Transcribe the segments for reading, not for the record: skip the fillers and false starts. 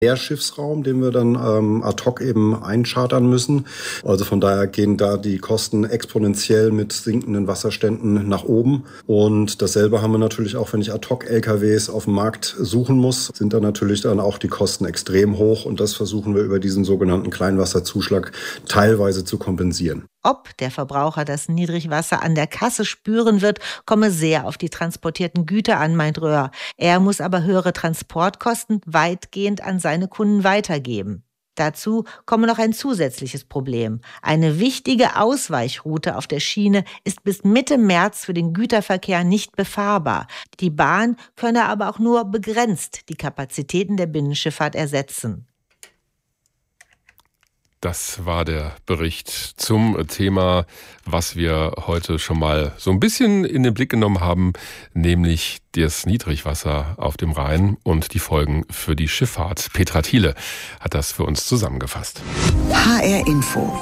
Schiffsraum, den wir dann ad hoc eben einchartern müssen. Also von daher gehen da die Kosten exponentiell mit sinkenden Wasserständen nach oben. Und dasselbe haben wir natürlich auch, wenn ich ad hoc LKWs auf dem Markt suchen muss, sind da natürlich dann auch die Kosten extrem hoch. Und das versuchen wir über diesen sogenannten Kleinwasserzuschlag teilweise zu kompensieren. Ob der Verbraucher das Niedrigwasser an der Kasse spüren wird, komme sehr auf die transportierten Güter an, meint Röhr. Er muss aber höhere Transportkosten weitgehend an seine Kunden weitergeben. Dazu komme noch ein zusätzliches Problem. Eine wichtige Ausweichroute auf der Schiene ist bis Mitte März für den Güterverkehr nicht befahrbar. Die Bahn könne aber auch nur begrenzt die Kapazitäten der Binnenschifffahrt ersetzen. Das war der Bericht zum Thema, was wir heute schon mal so ein bisschen in den Blick genommen haben, nämlich das Niedrigwasser auf dem Rhein und die Folgen für die Schifffahrt. Petra Thiele hat das für uns zusammengefasst. HR Info.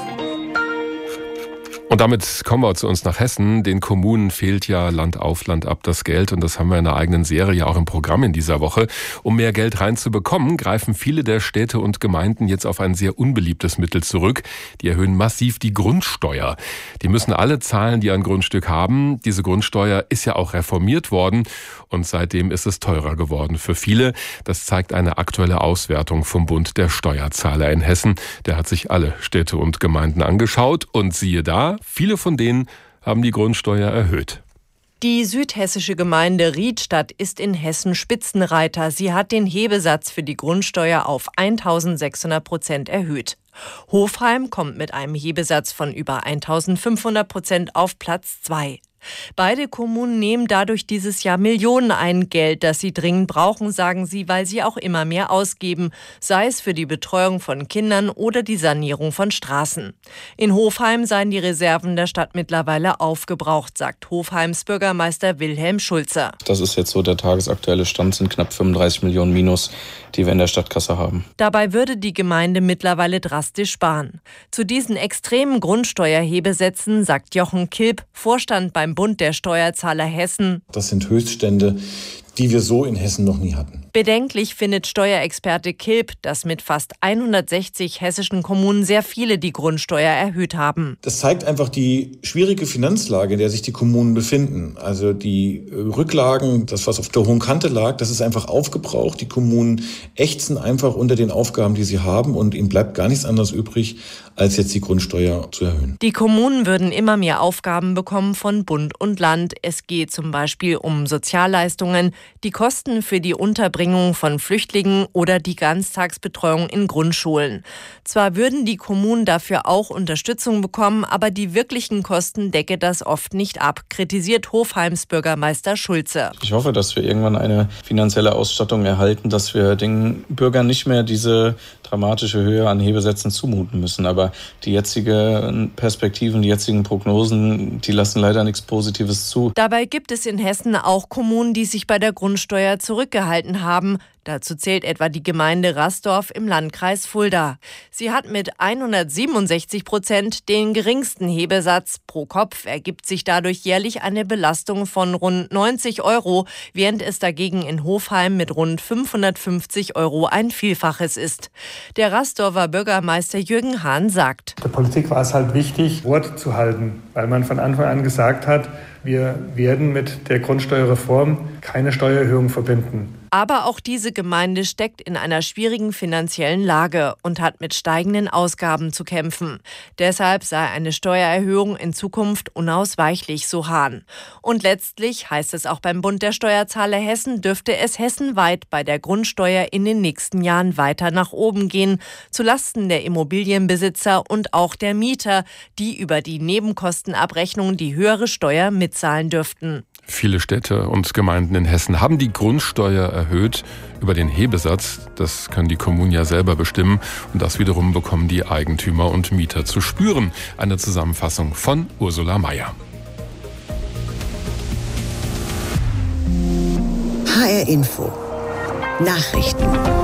Und damit kommen wir zu uns nach Hessen. Den Kommunen fehlt ja Land auf, Land ab das Geld. Und das haben wir in einer eigenen Serie auch im Programm in dieser Woche. Um mehr Geld reinzubekommen, greifen viele der Städte und Gemeinden jetzt auf ein sehr unbeliebtes Mittel zurück. Die erhöhen massiv die Grundsteuer. Die müssen alle zahlen, die ein Grundstück haben. Diese Grundsteuer ist ja auch reformiert worden. Und seitdem ist es teurer geworden für viele. Das zeigt eine aktuelle Auswertung vom Bund der Steuerzahler in Hessen. Der hat sich alle Städte und Gemeinden angeschaut. Und siehe da, viele von denen haben die Grundsteuer erhöht. Die südhessische Gemeinde Riedstadt ist in Hessen Spitzenreiter. Sie hat den Hebesatz für die Grundsteuer auf 1.600% erhöht. Hofheim kommt mit einem Hebesatz von über 1.500% auf Platz 2. Beide Kommunen nehmen dadurch dieses Jahr Millionen ein, Geld, das sie dringend brauchen, sagen sie, weil sie auch immer mehr ausgeben, sei es für die Betreuung von Kindern oder die Sanierung von Straßen. In Hofheim seien die Reserven der Stadt mittlerweile aufgebraucht, sagt Hofheims Bürgermeister Wilhelm Schulze. Das ist jetzt so der tagesaktuelle Stand, sind knapp 35 Millionen Minus, die wir in der Stadtkasse haben. Dabei würde die Gemeinde mittlerweile drastisch sparen. Zu diesen extremen Grundsteuerhebesätzen sagt Jochen Kilp, Vorstand beim Bund der Steuerzahler Hessen: Das sind Höchststände, die wir so in Hessen noch nie hatten. Bedenklich findet Steuerexperte Kilp, dass mit fast 160 hessischen Kommunen sehr viele die Grundsteuer erhöht haben. Das zeigt einfach die schwierige Finanzlage, in der sich die Kommunen befinden. Also die Rücklagen, das was auf der hohen Kante lag, das ist einfach aufgebraucht. Die Kommunen ächzen einfach unter den Aufgaben, die sie haben, und ihnen bleibt gar nichts anderes übrig, als jetzt die Grundsteuer zu erhöhen. Die Kommunen würden immer mehr Aufgaben bekommen von Bund und Land. Es geht zum Beispiel um Sozialleistungen, die Kosten für die Unterbringung von Flüchtlingen oder die Ganztagsbetreuung in Grundschulen. Zwar würden die Kommunen dafür auch Unterstützung bekommen, aber die wirklichen Kosten decke das oft nicht ab, kritisiert Hofheims Bürgermeister Schulze. Ich hoffe, dass wir irgendwann eine finanzielle Ausstattung erhalten, dass wir den Bürgern nicht mehr diese dramatische Höhe an Hebesätzen zumuten müssen. Aber die jetzigen Perspektiven, die jetzigen Prognosen, die lassen leider nichts Positives zu. Dabei gibt es in Hessen auch Kommunen, die sich bei der Grundsteuer zurückgehalten haben. Dazu zählt etwa die Gemeinde Rasdorf im Landkreis Fulda. Sie hat mit 167% den geringsten Hebesatz. Pro Kopf ergibt sich dadurch jährlich eine Belastung von rund 90 €, während es dagegen in Hofheim mit rund 550 € ein Vielfaches ist. Der Rasdorfer Bürgermeister Jürgen Hahn sagt: Der Politik war es halt wichtig, Wort zu halten, weil man von Anfang an gesagt hat, wir werden mit der Grundsteuerreform keine Steuererhöhung verbinden. Aber auch diese Gemeinde steckt in einer schwierigen finanziellen Lage und hat mit steigenden Ausgaben zu kämpfen. Deshalb sei eine Steuererhöhung in Zukunft unausweichlich, so Hahn. Und letztlich, heißt es auch beim Bund der Steuerzahler Hessen, dürfte es hessenweit bei der Grundsteuer in den nächsten Jahren weiter nach oben gehen, zulasten der Immobilienbesitzer und auch der Mieter, die über die Nebenkostenabrechnung die höhere Steuer mitzahlen dürften. Viele Städte und Gemeinden in Hessen haben die Grundsteuer erhöht über den Hebesatz. Das können die Kommunen ja selber bestimmen. Und das wiederum bekommen die Eigentümer und Mieter zu spüren. Eine Zusammenfassung von Ursula Mayer. HR Info. Nachrichten.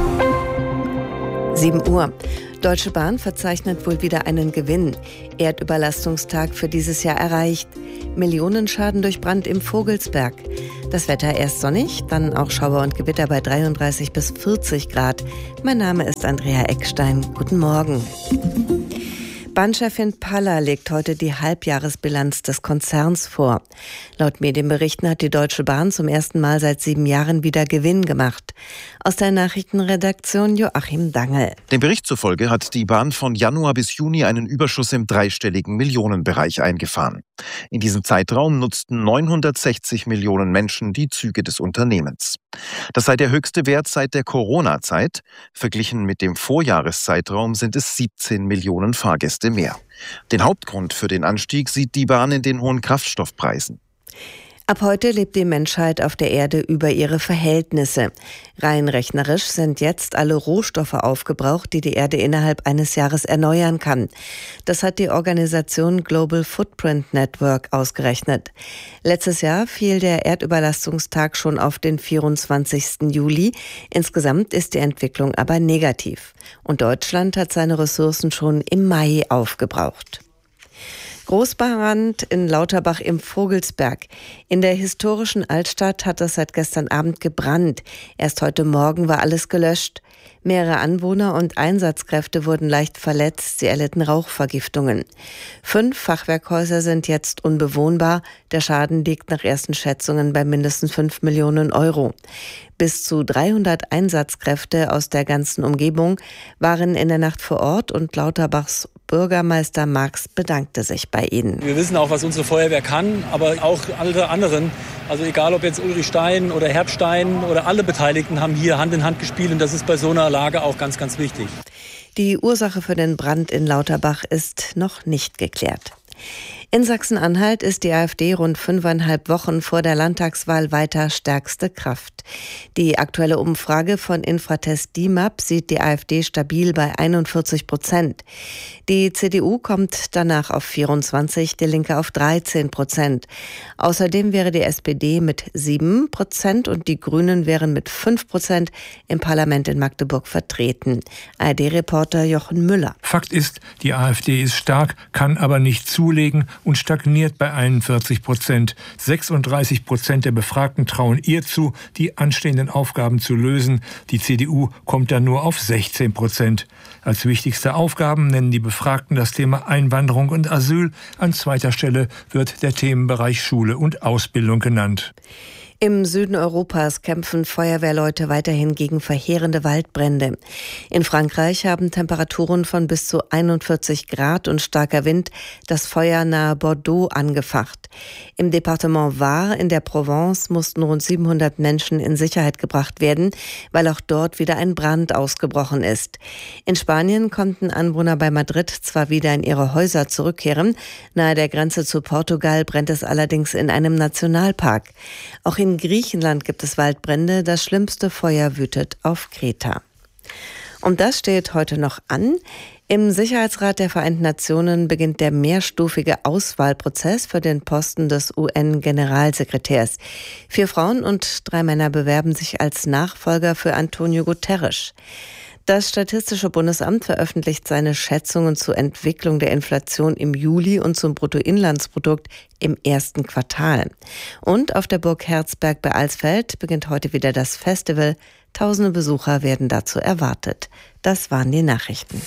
7 Uhr. Deutsche Bahn verzeichnet wohl wieder einen Gewinn. Erdüberlastungstag für dieses Jahr erreicht. Millionenschaden durch Brand im Vogelsberg. Das Wetter erst sonnig, dann auch Schauer und Gewitter bei 33 bis 40 Grad. Mein Name ist Andrea Eckstein. Guten Morgen. Bahnchefin Palla legt heute die Halbjahresbilanz des Konzerns vor. Laut Medienberichten hat die Deutsche Bahn zum ersten Mal seit 7 Jahren wieder Gewinn gemacht. Aus der Nachrichtenredaktion Joachim Dangel. Dem Bericht zufolge hat die Bahn von Januar bis Juni einen Überschuss im dreistelligen Millionenbereich eingefahren. In diesem Zeitraum nutzten 960 Millionen Menschen die Züge des Unternehmens. Das sei der höchste Wert seit der Corona-Zeit. Verglichen mit dem Vorjahreszeitraum sind es 17 Millionen Fahrgäste mehr. Den Hauptgrund für den Anstieg sieht die Bahn in den hohen Kraftstoffpreisen. Ab heute lebt die Menschheit auf der Erde über ihre Verhältnisse. Rein rechnerisch sind jetzt alle Rohstoffe aufgebraucht, die die Erde innerhalb eines Jahres erneuern kann. Das hat die Organisation Global Footprint Network ausgerechnet. Letztes Jahr fiel der Erdüberlastungstag schon auf den 24. Juli. Insgesamt ist die Entwicklung aber negativ. Und Deutschland hat seine Ressourcen schon im Mai aufgebraucht. Großbrand in Lauterbach im Vogelsberg. In der historischen Altstadt hat es seit gestern Abend gebrannt. Erst heute Morgen war alles gelöscht. Mehrere Anwohner und Einsatzkräfte wurden leicht verletzt. Sie erlitten Rauchvergiftungen. 5 Fachwerkhäuser sind jetzt unbewohnbar. Der Schaden liegt nach ersten Schätzungen bei mindestens 5 Millionen Euro. Bis zu 300 Einsatzkräfte aus der ganzen Umgebung waren in der Nacht vor Ort und Lauterbachs Bürgermeister Marx bedankte sich bei ihnen. Wir wissen auch, was unsere Feuerwehr kann, aber auch alle anderen, also egal ob jetzt Ulrich Stein oder Herbstein oder alle Beteiligten haben hier Hand in Hand gespielt und das ist bei so einer Lage auch ganz, ganz wichtig. Die Ursache für den Brand in Lauterbach ist noch nicht geklärt. In Sachsen-Anhalt ist die AfD rund 5,5 Wochen vor der Landtagswahl weiter stärkste Kraft. Die aktuelle Umfrage von Infratest DIMAP sieht die AfD stabil bei 41%. Die CDU kommt danach auf 24%, die Linke auf 13%. Außerdem wäre die SPD mit 7% und die Grünen wären mit 5% im Parlament in Magdeburg vertreten. ARD-Reporter Jochen Müller. Fakt ist, die AfD ist stark, kann aber nicht zulegen und stagniert bei 41%. 36% der Befragten trauen ihr zu, die anstehenden Aufgaben zu lösen. Die CDU kommt dann nur auf 16%. Als wichtigste Aufgaben nennen die Befragten das Thema Einwanderung und Asyl. An zweiter Stelle wird der Themenbereich Schule und Ausbildung genannt. Im Süden Europas kämpfen Feuerwehrleute weiterhin gegen verheerende Waldbrände. In Frankreich haben Temperaturen von bis zu 41 Grad und starker Wind das Feuer nahe Bordeaux angefacht. Im Departement Var in der Provence mussten rund 700 Menschen in Sicherheit gebracht werden, weil auch dort wieder ein Brand ausgebrochen ist. In Spanien konnten Anwohner bei Madrid zwar wieder in ihre Häuser zurückkehren, nahe der Grenze zu Portugal brennt es allerdings in einem Nationalpark. Auch in Griechenland gibt es Waldbrände. Das schlimmste Feuer wütet auf Kreta. Und das steht heute noch an. Im Sicherheitsrat der Vereinten Nationen beginnt der mehrstufige Auswahlprozess für den Posten des UN-Generalsekretärs. 4 Frauen und 3 Männer bewerben sich als Nachfolger für Antonio Guterres. Das Statistische Bundesamt veröffentlicht seine Schätzungen zur Entwicklung der Inflation im Juli und zum Bruttoinlandsprodukt im ersten Quartal. Und auf der Burg Herzberg bei Alsfeld beginnt heute wieder das Festival. Tausende Besucher werden dazu erwartet. Das waren die Nachrichten.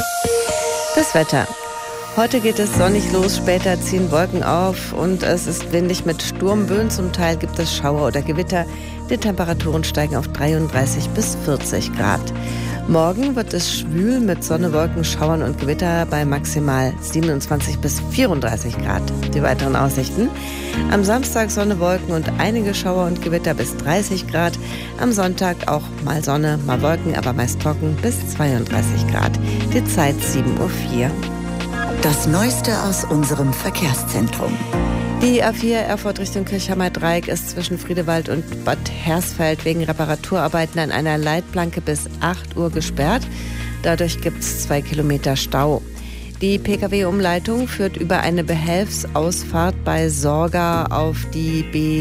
Das Wetter. Heute geht es sonnig los, später ziehen Wolken auf und es ist windig mit Sturmböen. Zum Teil gibt es Schauer oder Gewitter. Die Temperaturen steigen auf 33 bis 40 Grad. Morgen wird es schwül mit Sonne, Wolken, Schauern und Gewitter bei maximal 27 bis 34 Grad. Die weiteren Aussichten: am Samstag Sonne, Wolken und einige Schauer und Gewitter bis 30 Grad. Am Sonntag auch mal Sonne, mal Wolken, aber meist trocken bis 32 Grad. Die Zeit 7:04 Uhr. Das Neueste aus unserem Verkehrszentrum. Die A4 Erfurt Richtung Kirchheimer Dreieck ist zwischen Friedewald und Bad Hersfeld wegen Reparaturarbeiten an einer Leitplanke bis 8 Uhr gesperrt. Dadurch gibt es 2 Kilometer Stau. Die Pkw-Umleitung führt über eine Behelfsausfahrt bei Sorga auf die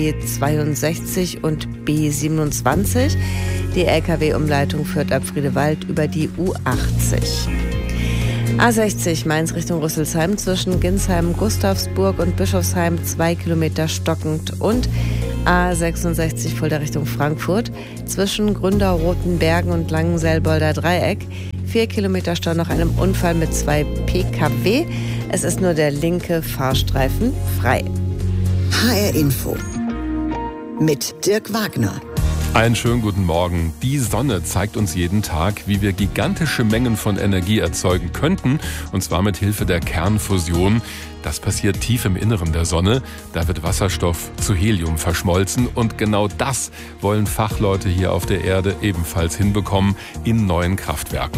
B62 und B27. Die Lkw-Umleitung führt ab Friedewald über die U80. A60 Mainz Richtung Rüsselsheim zwischen Ginsheim, Gustavsburg und Bischofsheim 2 Kilometer stockend und A66 Fulda Richtung Frankfurt zwischen Gründau, Rotenbergen und Langenselbolder Dreieck 4 Kilometer Stau nach einem Unfall mit 2 Pkw. Es ist nur der linke Fahrstreifen frei. HR Info mit Dirk Wagner. Einen schönen guten Morgen. Die Sonne zeigt uns jeden Tag, wie wir gigantische Mengen von Energie erzeugen könnten, und zwar mit Hilfe der Kernfusion. Das passiert tief im Inneren der Sonne. Da wird Wasserstoff zu Helium verschmolzen, und genau das wollen Fachleute hier auf der Erde ebenfalls hinbekommen in neuen Kraftwerken.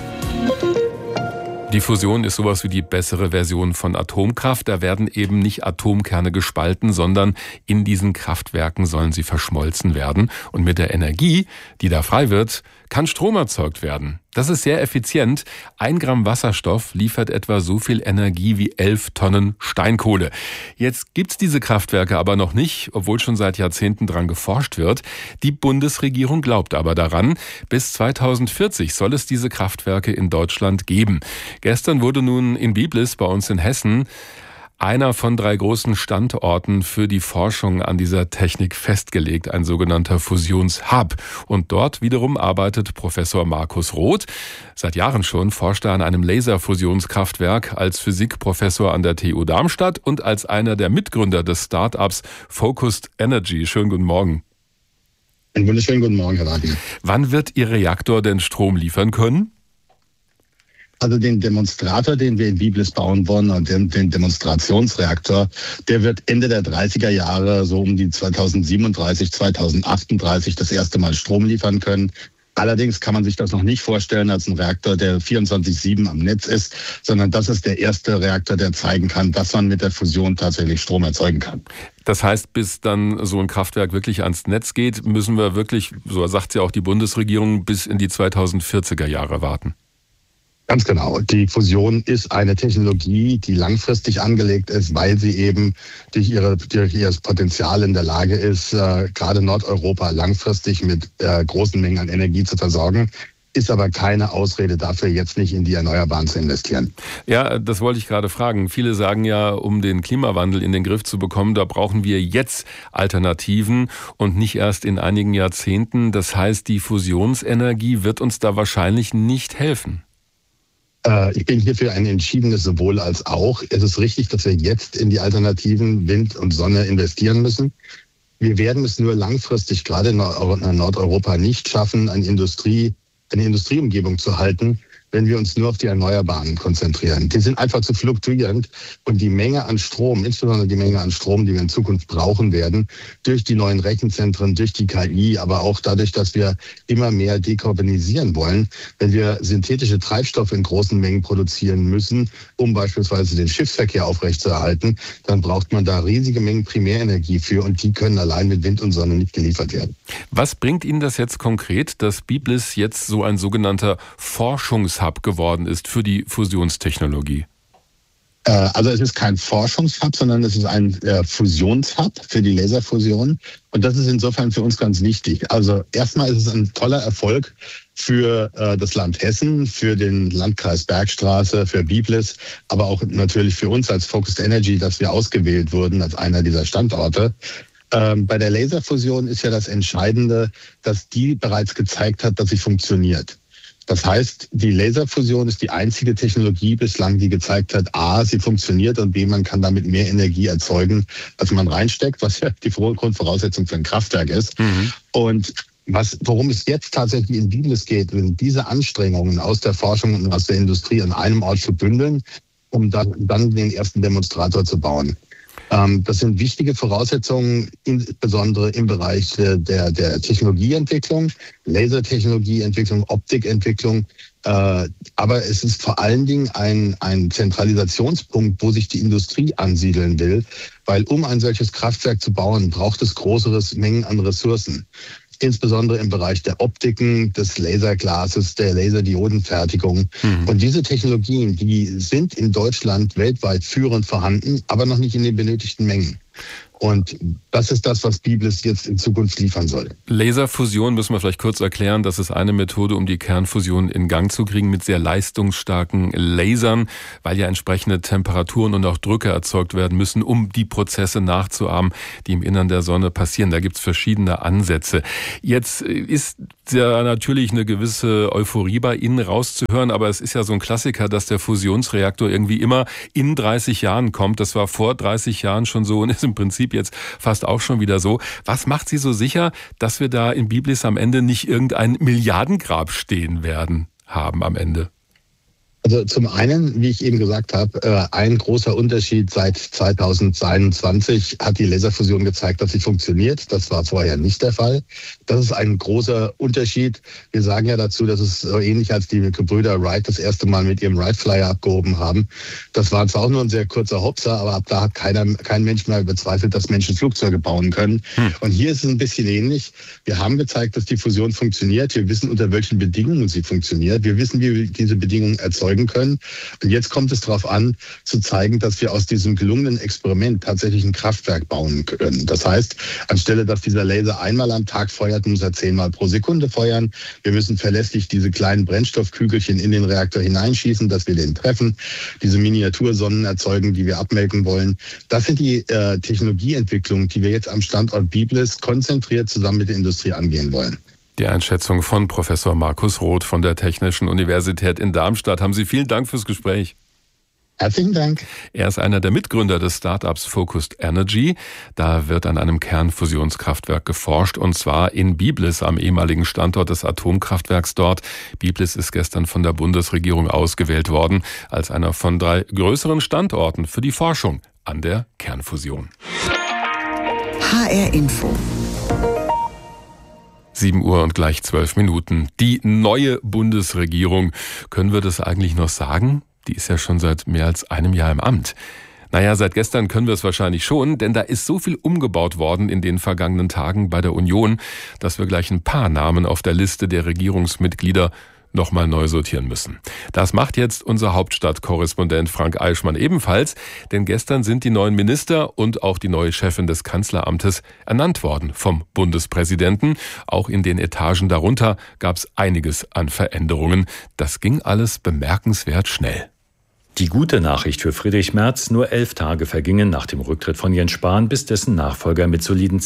Die Fusion ist sowas wie die bessere Version von Atomkraft. Da werden eben nicht Atomkerne gespalten, sondern in diesen Kraftwerken sollen sie verschmolzen werden. Und mit der Energie, die da frei wird, kann Strom erzeugt werden. Das ist sehr effizient. 1 Gramm Wasserstoff liefert etwa so viel Energie wie 11 Tonnen Steinkohle. Jetzt gibt's diese Kraftwerke aber noch nicht, obwohl schon seit Jahrzehnten dran geforscht wird. Die Bundesregierung glaubt aber daran. Bis 2040 soll es diese Kraftwerke in Deutschland geben. Gestern wurde nun in Biblis bei uns in Hessen einer von 3 großen Standorten für die Forschung an dieser Technik festgelegt, ein sogenannter Fusionshub. Und dort wiederum arbeitet Professor Markus Roth. Seit Jahren schon forscht er an einem Laserfusionskraftwerk als Physikprofessor an der TU Darmstadt und als einer der Mitgründer des Start-ups Focused Energy. Schönen guten Morgen. Einen wunderschönen guten Morgen, Herr Wagner. Wann wird Ihr Reaktor denn Strom liefern können? Also den Demonstrator, den wir in Biblis bauen wollen, und den Demonstrationsreaktor, der wird Ende der 30er Jahre, so um die 2037, 2038 das erste Mal Strom liefern können. Allerdings kann man sich das noch nicht vorstellen als ein Reaktor, der 24/7 am Netz ist, sondern das ist der erste Reaktor, der zeigen kann, dass man mit der Fusion tatsächlich Strom erzeugen kann. Das heißt, bis dann so ein Kraftwerk wirklich ans Netz geht, müssen wir wirklich, so sagt ja auch die Bundesregierung, bis in die 2040er Jahre warten. Ganz genau. Die Fusion ist eine Technologie, die langfristig angelegt ist, weil sie eben durch ihr Potenzial in der Lage ist, gerade Nordeuropa langfristig mit großen Mengen an Energie zu versorgen. Ist aber keine Ausrede dafür, jetzt nicht in die Erneuerbaren zu investieren. Ja, das wollte ich gerade fragen. Viele sagen ja, um den Klimawandel in den Griff zu bekommen, da brauchen wir jetzt Alternativen und nicht erst in einigen Jahrzehnten. Das heißt, die Fusionsenergie wird uns da wahrscheinlich nicht helfen. Ich bin hier für ein entschiedenes sowohl als auch. Es ist richtig, dass wir jetzt in die Alternativen Wind und Sonne investieren müssen. Wir werden es nur langfristig, gerade in Nordeuropa, nicht schaffen, eine Industrieumgebung zu halten, wenn wir uns nur auf die Erneuerbaren konzentrieren. Die sind einfach zu fluktuierend, und die Menge an Strom, insbesondere die Menge an Strom, die wir in Zukunft brauchen werden, durch die neuen Rechenzentren, durch die KI, aber auch dadurch, dass wir immer mehr dekarbonisieren wollen, wenn wir synthetische Treibstoffe in großen Mengen produzieren müssen, um beispielsweise den Schiffsverkehr aufrechtzuerhalten, dann braucht man da riesige Mengen Primärenergie für, und die können allein mit Wind und Sonne nicht geliefert werden. Was bringt Ihnen das jetzt konkret, dass Biblis jetzt so ein sogenannter Forschungshub geworden ist für die Fusionstechnologie? Also es ist kein Forschungshub, sondern es ist ein Fusionshub für die Laserfusion. Und das ist insofern für uns ganz wichtig. Also erstmal ist es ein toller Erfolg für das Land Hessen, für den Landkreis Bergstraße, für Biblis, aber auch natürlich für uns als Focused Energy, dass wir ausgewählt wurden als einer dieser Standorte. Bei der Laserfusion ist ja das Entscheidende, dass die bereits gezeigt hat, dass sie funktioniert. Das heißt, die Laserfusion ist die einzige Technologie bislang, die gezeigt hat, A, sie funktioniert, und B, man kann damit mehr Energie erzeugen, als man reinsteckt, was ja die Grundvoraussetzung für ein Kraftwerk ist. Und worum es jetzt tatsächlich in Biblis geht, sind diese Anstrengungen aus der Forschung und aus der Industrie an einem Ort zu bündeln, um dann den ersten Demonstrator zu bauen. Das sind wichtige Voraussetzungen, insbesondere im Bereich der Technologieentwicklung, Lasertechnologieentwicklung, Optikentwicklung. Aber es ist vor allen Dingen ein Zentralisationspunkt, wo sich die Industrie ansiedeln will, weil um ein solches Kraftwerk zu bauen, braucht es größere Mengen an Ressourcen. Insbesondere im Bereich der Optiken, des Laserglases, der Laserdiodenfertigung. Und diese Technologien, die sind in Deutschland weltweit führend vorhanden, aber noch nicht in den benötigten Mengen. Und das ist das, was Biblis jetzt in Zukunft liefern soll. Laserfusion müssen wir vielleicht kurz erklären. Das ist eine Methode, um die Kernfusion in Gang zu kriegen mit sehr leistungsstarken Lasern, weil ja entsprechende Temperaturen und auch Drücke erzeugt werden müssen, um die Prozesse nachzuahmen, die im Innern der Sonne passieren. Da gibt es verschiedene Ansätze. Jetzt ist ja natürlich eine gewisse Euphorie bei Ihnen rauszuhören, aber es ist ja so ein Klassiker, dass der Fusionsreaktor irgendwie immer in 30 Jahren kommt. Das war vor 30 Jahren schon so und ist im Prinzip jetzt fast auch schon wieder so. Was macht Sie so sicher, dass wir da in Biblis am Ende nicht irgendein Milliardengrab stehen werden haben am Ende? Also zum einen, wie ich eben gesagt habe, ein großer Unterschied seit 2021 hat die Laserfusion gezeigt, dass sie funktioniert. Das war vorher nicht der Fall. Das ist ein großer Unterschied. Wir sagen ja dazu, dass es so ähnlich als die Gebrüder Wright das erste Mal mit ihrem Wright Flyer abgehoben haben. Das war zwar auch nur ein sehr kurzer Hopser, aber ab da hat kein Mensch mehr bezweifelt, dass Menschen Flugzeuge bauen können. Und hier ist es ein bisschen ähnlich. Wir haben gezeigt, dass die Fusion funktioniert. Wir wissen, unter welchen Bedingungen sie funktioniert. Wir wissen, wie wir diese Bedingungen erzeugen können. Und jetzt kommt es darauf an, zu zeigen, dass wir aus diesem gelungenen Experiment tatsächlich ein Kraftwerk bauen können. Das heißt, anstelle, dass dieser Laser einmal am Tag feuert, muss er 10-mal pro Sekunde feuern. Wir müssen verlässlich diese kleinen Brennstoffkügelchen in den Reaktor hineinschießen, dass wir den treffen, diese Miniatursonnen erzeugen, die wir abmelden wollen. Das sind die Technologieentwicklungen, die wir jetzt am Standort Biblis konzentriert zusammen mit der Industrie angehen wollen. Die Einschätzung von Professor Markus Roth von der Technischen Universität in Darmstadt. Haben Sie vielen Dank fürs Gespräch. Herzlichen Dank. Er ist einer der Mitgründer des Startups Focused Energy. Da wird an einem Kernfusionskraftwerk geforscht, und zwar in Biblis, am ehemaligen Standort des Atomkraftwerks dort. Biblis ist gestern von der Bundesregierung ausgewählt worden als einer von 3 größeren Standorten für die Forschung an der Kernfusion. HR Info. 7 Uhr und gleich 12 Minuten. Die neue Bundesregierung. Können wir das eigentlich noch sagen? Die ist ja schon seit mehr als einem Jahr im Amt. Naja, seit gestern können wir es wahrscheinlich schon, denn da ist so viel umgebaut worden in den vergangenen Tagen bei der Union, dass wir gleich ein paar Namen auf der Liste der Regierungsmitglieder nochmal neu sortieren müssen. Das macht jetzt unser Hauptstadtkorrespondent Frank Eichmann ebenfalls, denn gestern sind die neuen Minister und auch die neue Chefin des Kanzleramtes ernannt worden vom Bundespräsidenten. Auch in den Etagen darunter gab es einiges an Veränderungen. Das ging alles bemerkenswert schnell. Die gute Nachricht für Friedrich Merz: nur 11 Tage vergingen nach dem Rücktritt von Jens Spahn, bis dessen Nachfolger mit soliden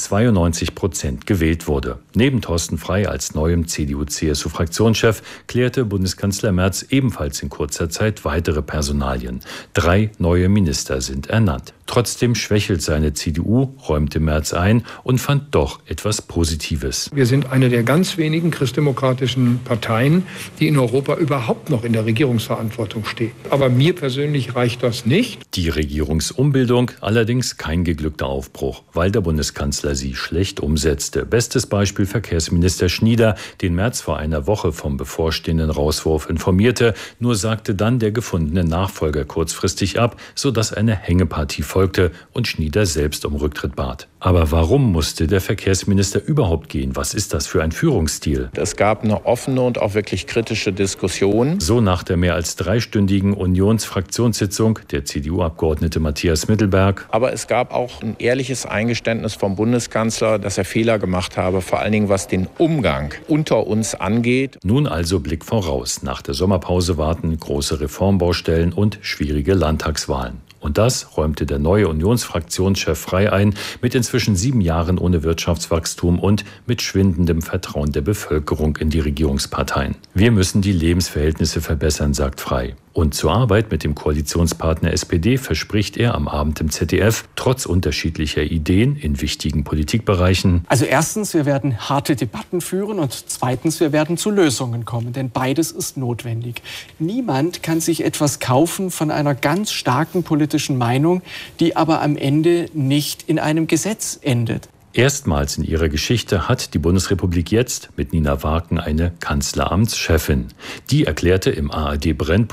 92% gewählt wurde. Neben Thorsten Frey als neuem CDU-CSU-Fraktionschef klärte Bundeskanzler Merz ebenfalls in kurzer Zeit weitere Personalien. 3 neue Minister sind ernannt. Trotzdem schwächelt seine CDU, räumte Merz ein und fand doch etwas Positives. Wir sind eine der ganz wenigen christdemokratischen Parteien, die in Europa überhaupt noch in der Regierungsverantwortung steht. Aber mir persönlich reicht das nicht. Die Regierungsumbildung allerdings kein geglückter Aufbruch, weil der Bundeskanzler sie schlecht umsetzte. Bestes Beispiel Verkehrsminister Schnieder, den Merz vor einer Woche vom bevorstehenden Rauswurf informierte, nur sagte dann der gefundene Nachfolger kurzfristig ab, sodass eine Hängepartie folgte und Schnieder selbst um Rücktritt bat. Aber warum musste der Verkehrsminister überhaupt gehen? Was ist das für ein Führungsstil? Es gab eine offene und auch wirklich kritische Diskussion. So nach der mehr als 3-stündigen Unionsfraktionssitzung der CDU-Abgeordnete Matthias Mittelberg. Aber es gab auch ein ehrliches Eingeständnis vom Bundeskanzler, dass er Fehler gemacht habe, vor allen Dingen was den Umgang unter uns angeht. Nun also Blick voraus. Nach der Sommerpause warten große Reformbaustellen und schwierige Landtagswahlen. Und das räumte der neue Unionsfraktionschef Frey ein, mit inzwischen 7 Jahren ohne Wirtschaftswachstum und mit schwindendem Vertrauen der Bevölkerung in die Regierungsparteien. Wir müssen die Lebensverhältnisse verbessern, sagt Frey. Und zur Arbeit mit dem Koalitionspartner SPD verspricht er am Abend im ZDF, trotz unterschiedlicher Ideen in wichtigen Politikbereichen. Also erstens, wir werden harte Debatten führen und zweitens, wir werden zu Lösungen kommen, denn beides ist notwendig. Niemand kann sich etwas kaufen von einer ganz starken politischen Meinung, die aber am Ende nicht in einem Gesetz endet. Erstmals in ihrer Geschichte hat die Bundesrepublik jetzt mit Nina Warken eine Kanzleramtschefin. Die erklärte im ARD Brennpunkt: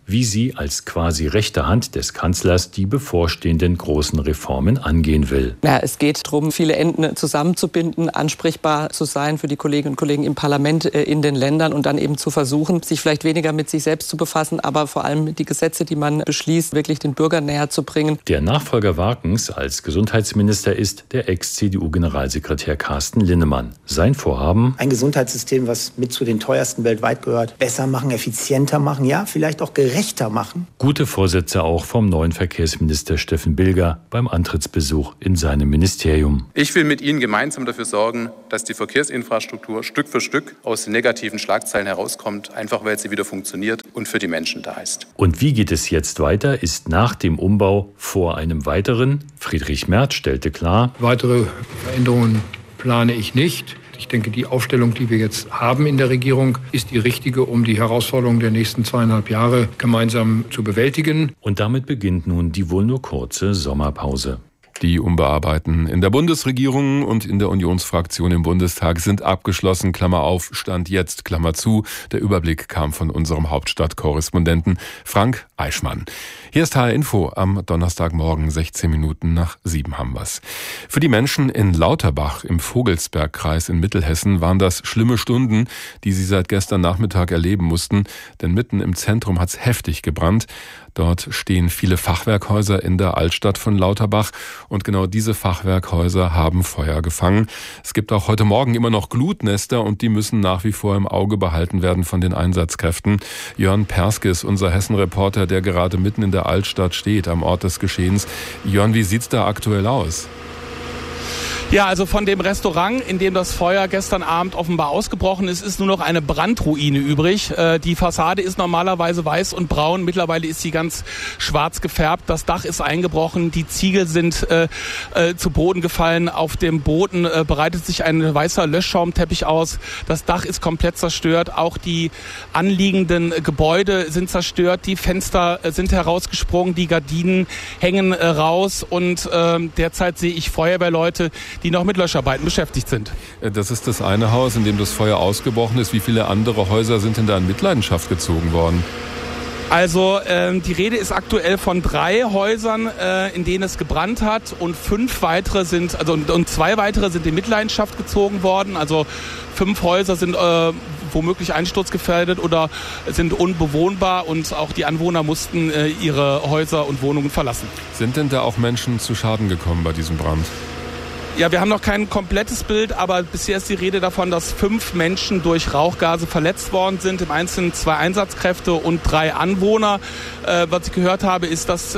wie sie als quasi rechte Hand des Kanzlers die bevorstehenden großen Reformen angehen will. Ja, es geht darum, viele Enden zusammenzubinden, ansprechbar zu sein für die Kolleginnen und Kollegen im Parlament, in den Ländern und dann eben zu versuchen, sich vielleicht weniger mit sich selbst zu befassen, aber vor allem die Gesetze, die man beschließt, wirklich den Bürgern näher zu bringen. Der Nachfolger Warkens als Gesundheitsminister ist der Ex-CDU-Generalsekretär Carsten Linnemann. Sein Vorhaben? Ein Gesundheitssystem, was mit zu den teuersten weltweit gehört, besser machen, effizienter machen, ja, vielleicht auch gerechter machen. Gute Vorsätze auch vom neuen Verkehrsminister Steffen Bilger beim Antrittsbesuch in seinem Ministerium. Ich will mit Ihnen gemeinsam dafür sorgen, dass die Verkehrsinfrastruktur Stück für Stück aus den negativen Schlagzeilen herauskommt, einfach weil sie wieder funktioniert und für die Menschen da ist. Und wie geht es jetzt weiter? Ist nach dem Umbau vor einem weiteren? Friedrich Merz stellte klar: Weitere Veränderungen plane ich nicht. Ich denke, die Aufstellung, die wir jetzt haben in der Regierung, ist die richtige, um die Herausforderungen der nächsten 2,5 Jahre gemeinsam zu bewältigen. Und damit beginnt nun die wohl nur kurze Sommerpause. Die Umbearbeiten in der Bundesregierung und in der Unionsfraktion im Bundestag sind abgeschlossen, Klammer auf, Stand jetzt, Klammer zu. Der Überblick kam von unserem Hauptstadtkorrespondenten Frank Eichmann. Hier ist HR Info am Donnerstagmorgen, 16 Minuten nach 7 haben wir's. Für die Menschen in Lauterbach im Vogelsbergkreis in Mittelhessen waren das schlimme Stunden, die sie seit gestern Nachmittag erleben mussten, denn mitten im Zentrum hat's heftig gebrannt. Dort stehen viele Fachwerkhäuser in der Altstadt von Lauterbach und genau diese Fachwerkhäuser haben Feuer gefangen. Es gibt auch heute Morgen immer noch Glutnester und die müssen nach wie vor im Auge behalten werden von den Einsatzkräften. Jörn Perske ist unser Hessen-Reporter, der gerade mitten in der Altstadt steht, am Ort des Geschehens. Jörn, wie sieht's da aktuell aus? Ja, also von dem Restaurant, in dem das Feuer gestern Abend offenbar ausgebrochen ist, ist nur noch eine Brandruine übrig. Die Fassade ist normalerweise weiß und braun. Mittlerweile ist sie ganz schwarz gefärbt. Das Dach ist eingebrochen. Die Ziegel sind zu Boden gefallen. Auf dem Boden breitet sich ein weißer Löschschaumteppich aus. Das Dach ist komplett zerstört. Auch die anliegenden Gebäude sind zerstört. Die Fenster sind herausgesprungen. Die Gardinen hängen raus. Und derzeit sehe ich Feuerwehrleute, die noch mit Löscharbeiten beschäftigt sind. Das ist das eine Haus, in dem das Feuer ausgebrochen ist. Wie viele andere Häuser sind denn da in Mitleidenschaft gezogen worden? Also die Rede ist aktuell von 3 Häusern, in denen es gebrannt hat und 2 weitere sind in Mitleidenschaft gezogen worden. Also 5 Häuser sind womöglich einsturzgefährdet oder sind unbewohnbar und auch die Anwohner mussten ihre Häuser und Wohnungen verlassen. Sind denn da auch Menschen zu Schaden gekommen bei diesem Brand? Ja, wir haben noch kein komplettes Bild, aber bisher ist die Rede davon, dass 5 Menschen durch Rauchgase verletzt worden sind. Im Einzelnen 2 Einsatzkräfte und 3 Anwohner. Was ich gehört habe, ist, dass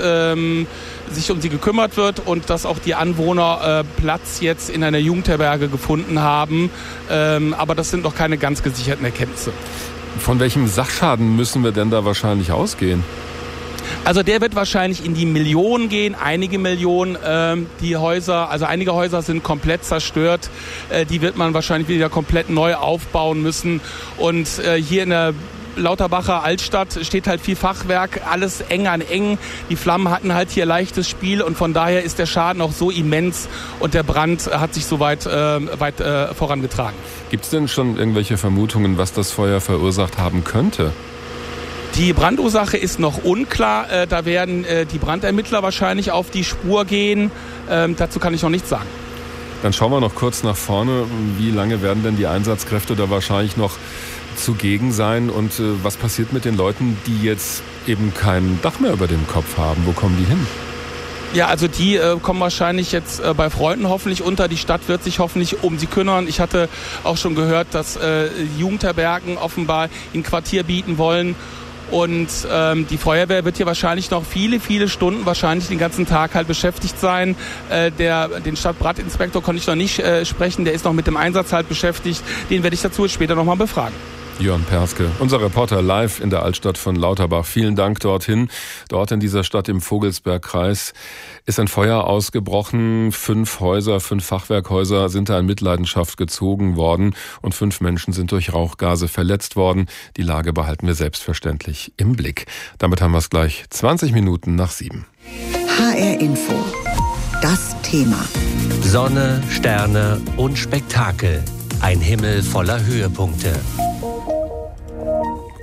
sich um sie gekümmert wird und dass auch die Anwohner Platz jetzt in einer Jugendherberge gefunden haben. Aber das sind noch keine ganz gesicherten Erkenntnisse. Von welchem Sachschaden müssen wir denn da wahrscheinlich ausgehen? Also der wird wahrscheinlich in die Millionen gehen, einige Millionen. Die Häuser, also einige Häuser sind komplett zerstört. Die wird man wahrscheinlich wieder komplett neu aufbauen müssen. Und hier in der Lauterbacher Altstadt steht halt viel Fachwerk, alles eng an eng. Die Flammen hatten halt hier leichtes Spiel und von daher ist der Schaden auch so immens und der Brand hat sich so weit vorangetragen. Gibt es denn schon irgendwelche Vermutungen, was das Feuer verursacht haben könnte? Die Brandursache ist noch unklar. Da werden die Brandermittler wahrscheinlich auf die Spur gehen. Dazu kann ich noch nichts sagen. Dann schauen wir noch kurz nach vorne. Wie lange werden denn die Einsatzkräfte da wahrscheinlich noch zugegen sein? Und was passiert mit den Leuten, die jetzt eben kein Dach mehr über dem Kopf haben? Wo kommen die hin? Ja, also die kommen wahrscheinlich jetzt bei Freunden hoffentlich unter. Die Stadt wird sich hoffentlich um sie kümmern. Ich hatte auch schon gehört, dass Jugendherbergen offenbar ein Quartier bieten wollen. Und die Feuerwehr wird hier wahrscheinlich noch viele, viele Stunden, wahrscheinlich den ganzen Tag halt beschäftigt sein. Den Stadtbrandinspektor konnte ich noch nicht sprechen, der ist noch mit dem Einsatz halt beschäftigt. Den werde ich dazu später nochmal befragen. Jörn Perske, unser Reporter live in der Altstadt von Lauterbach. Vielen Dank dorthin. Dort in dieser Stadt im Vogelsbergkreis ist ein Feuer ausgebrochen. 5 Häuser, 5 Fachwerkhäuser sind da in Mitleidenschaft gezogen worden und 5 Menschen sind durch Rauchgase verletzt worden. Die Lage behalten wir selbstverständlich im Blick. Damit haben wir es gleich 20 Minuten nach 7. HR Info. Das Thema. Sonne, Sterne und Spektakel. Ein Himmel voller Höhepunkte.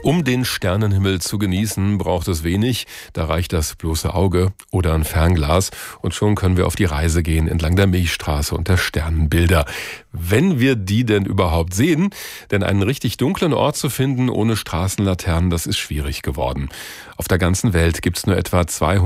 Um den Sternenhimmel zu genießen, braucht es wenig. Da reicht das bloße Auge oder ein Fernglas und schon können wir auf die Reise gehen entlang der Milchstraße und der Sternenbilder. Wenn wir die denn überhaupt sehen, denn einen richtig dunklen Ort zu finden ohne Straßenlaternen, das ist schwierig geworden. Auf der ganzen Welt gibt es nur etwa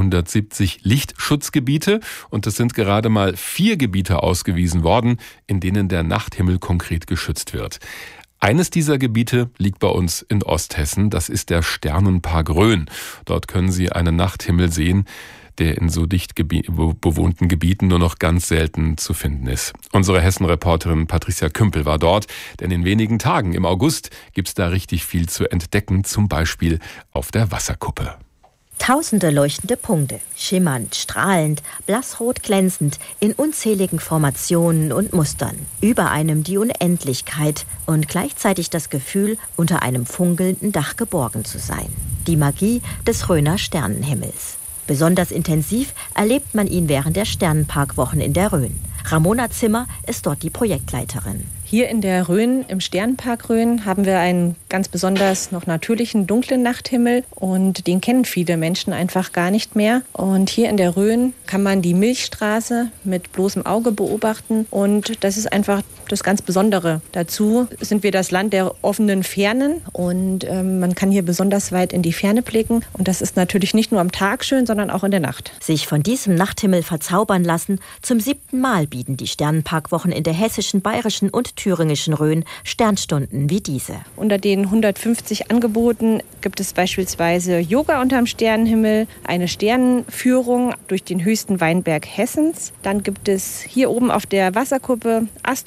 270 Lichtschutzgebiete und es sind gerade mal 4 Gebiete ausgewiesen worden, in denen der Nachthimmel konkret geschützt wird. Eines dieser Gebiete liegt bei uns in Osthessen, das ist der Sternenpark Rhön. Dort können Sie einen Nachthimmel sehen, der in so dicht bewohnten Gebieten nur noch ganz selten zu finden ist. Unsere Hessen-Reporterin Patricia Kümpel war dort, denn in wenigen Tagen im August gibt's da richtig viel zu entdecken, zum Beispiel auf der Wasserkuppe. Tausende leuchtende Punkte, schimmernd, strahlend, blassrot glänzend, in unzähligen Formationen und Mustern. Über einem die Unendlichkeit und gleichzeitig das Gefühl, unter einem funkelnden Dach geborgen zu sein. Die Magie des Rhöner Sternenhimmels. Besonders intensiv erlebt man ihn während der Sternenparkwochen in der Rhön. Ramona Zimmer ist dort die Projektleiterin. Hier in der Rhön, im Sternenpark Rhön, haben wir einen ganz besonders noch natürlichen dunklen Nachthimmel und den kennen viele Menschen einfach gar nicht mehr. Und hier in der Rhön kann man die Milchstraße mit bloßem Auge beobachten und das ist einfach das ganz Besondere. Dazu sind wir das Land der offenen Fernen und man kann hier besonders weit in die Ferne blicken und das ist natürlich nicht nur am Tag schön, sondern auch in der Nacht. Sich von diesem Nachthimmel verzaubern lassen, zum 7. Mal bieten die Sternenparkwochen in der hessischen, bayerischen und thüringischen Rhön Sternstunden wie diese. Unter den 150 Angeboten gibt es beispielsweise Yoga unterm Sternenhimmel, eine Sternenführung durch den höchsten Weinberg Hessens. Dann gibt es hier oben auf der Wasserkuppe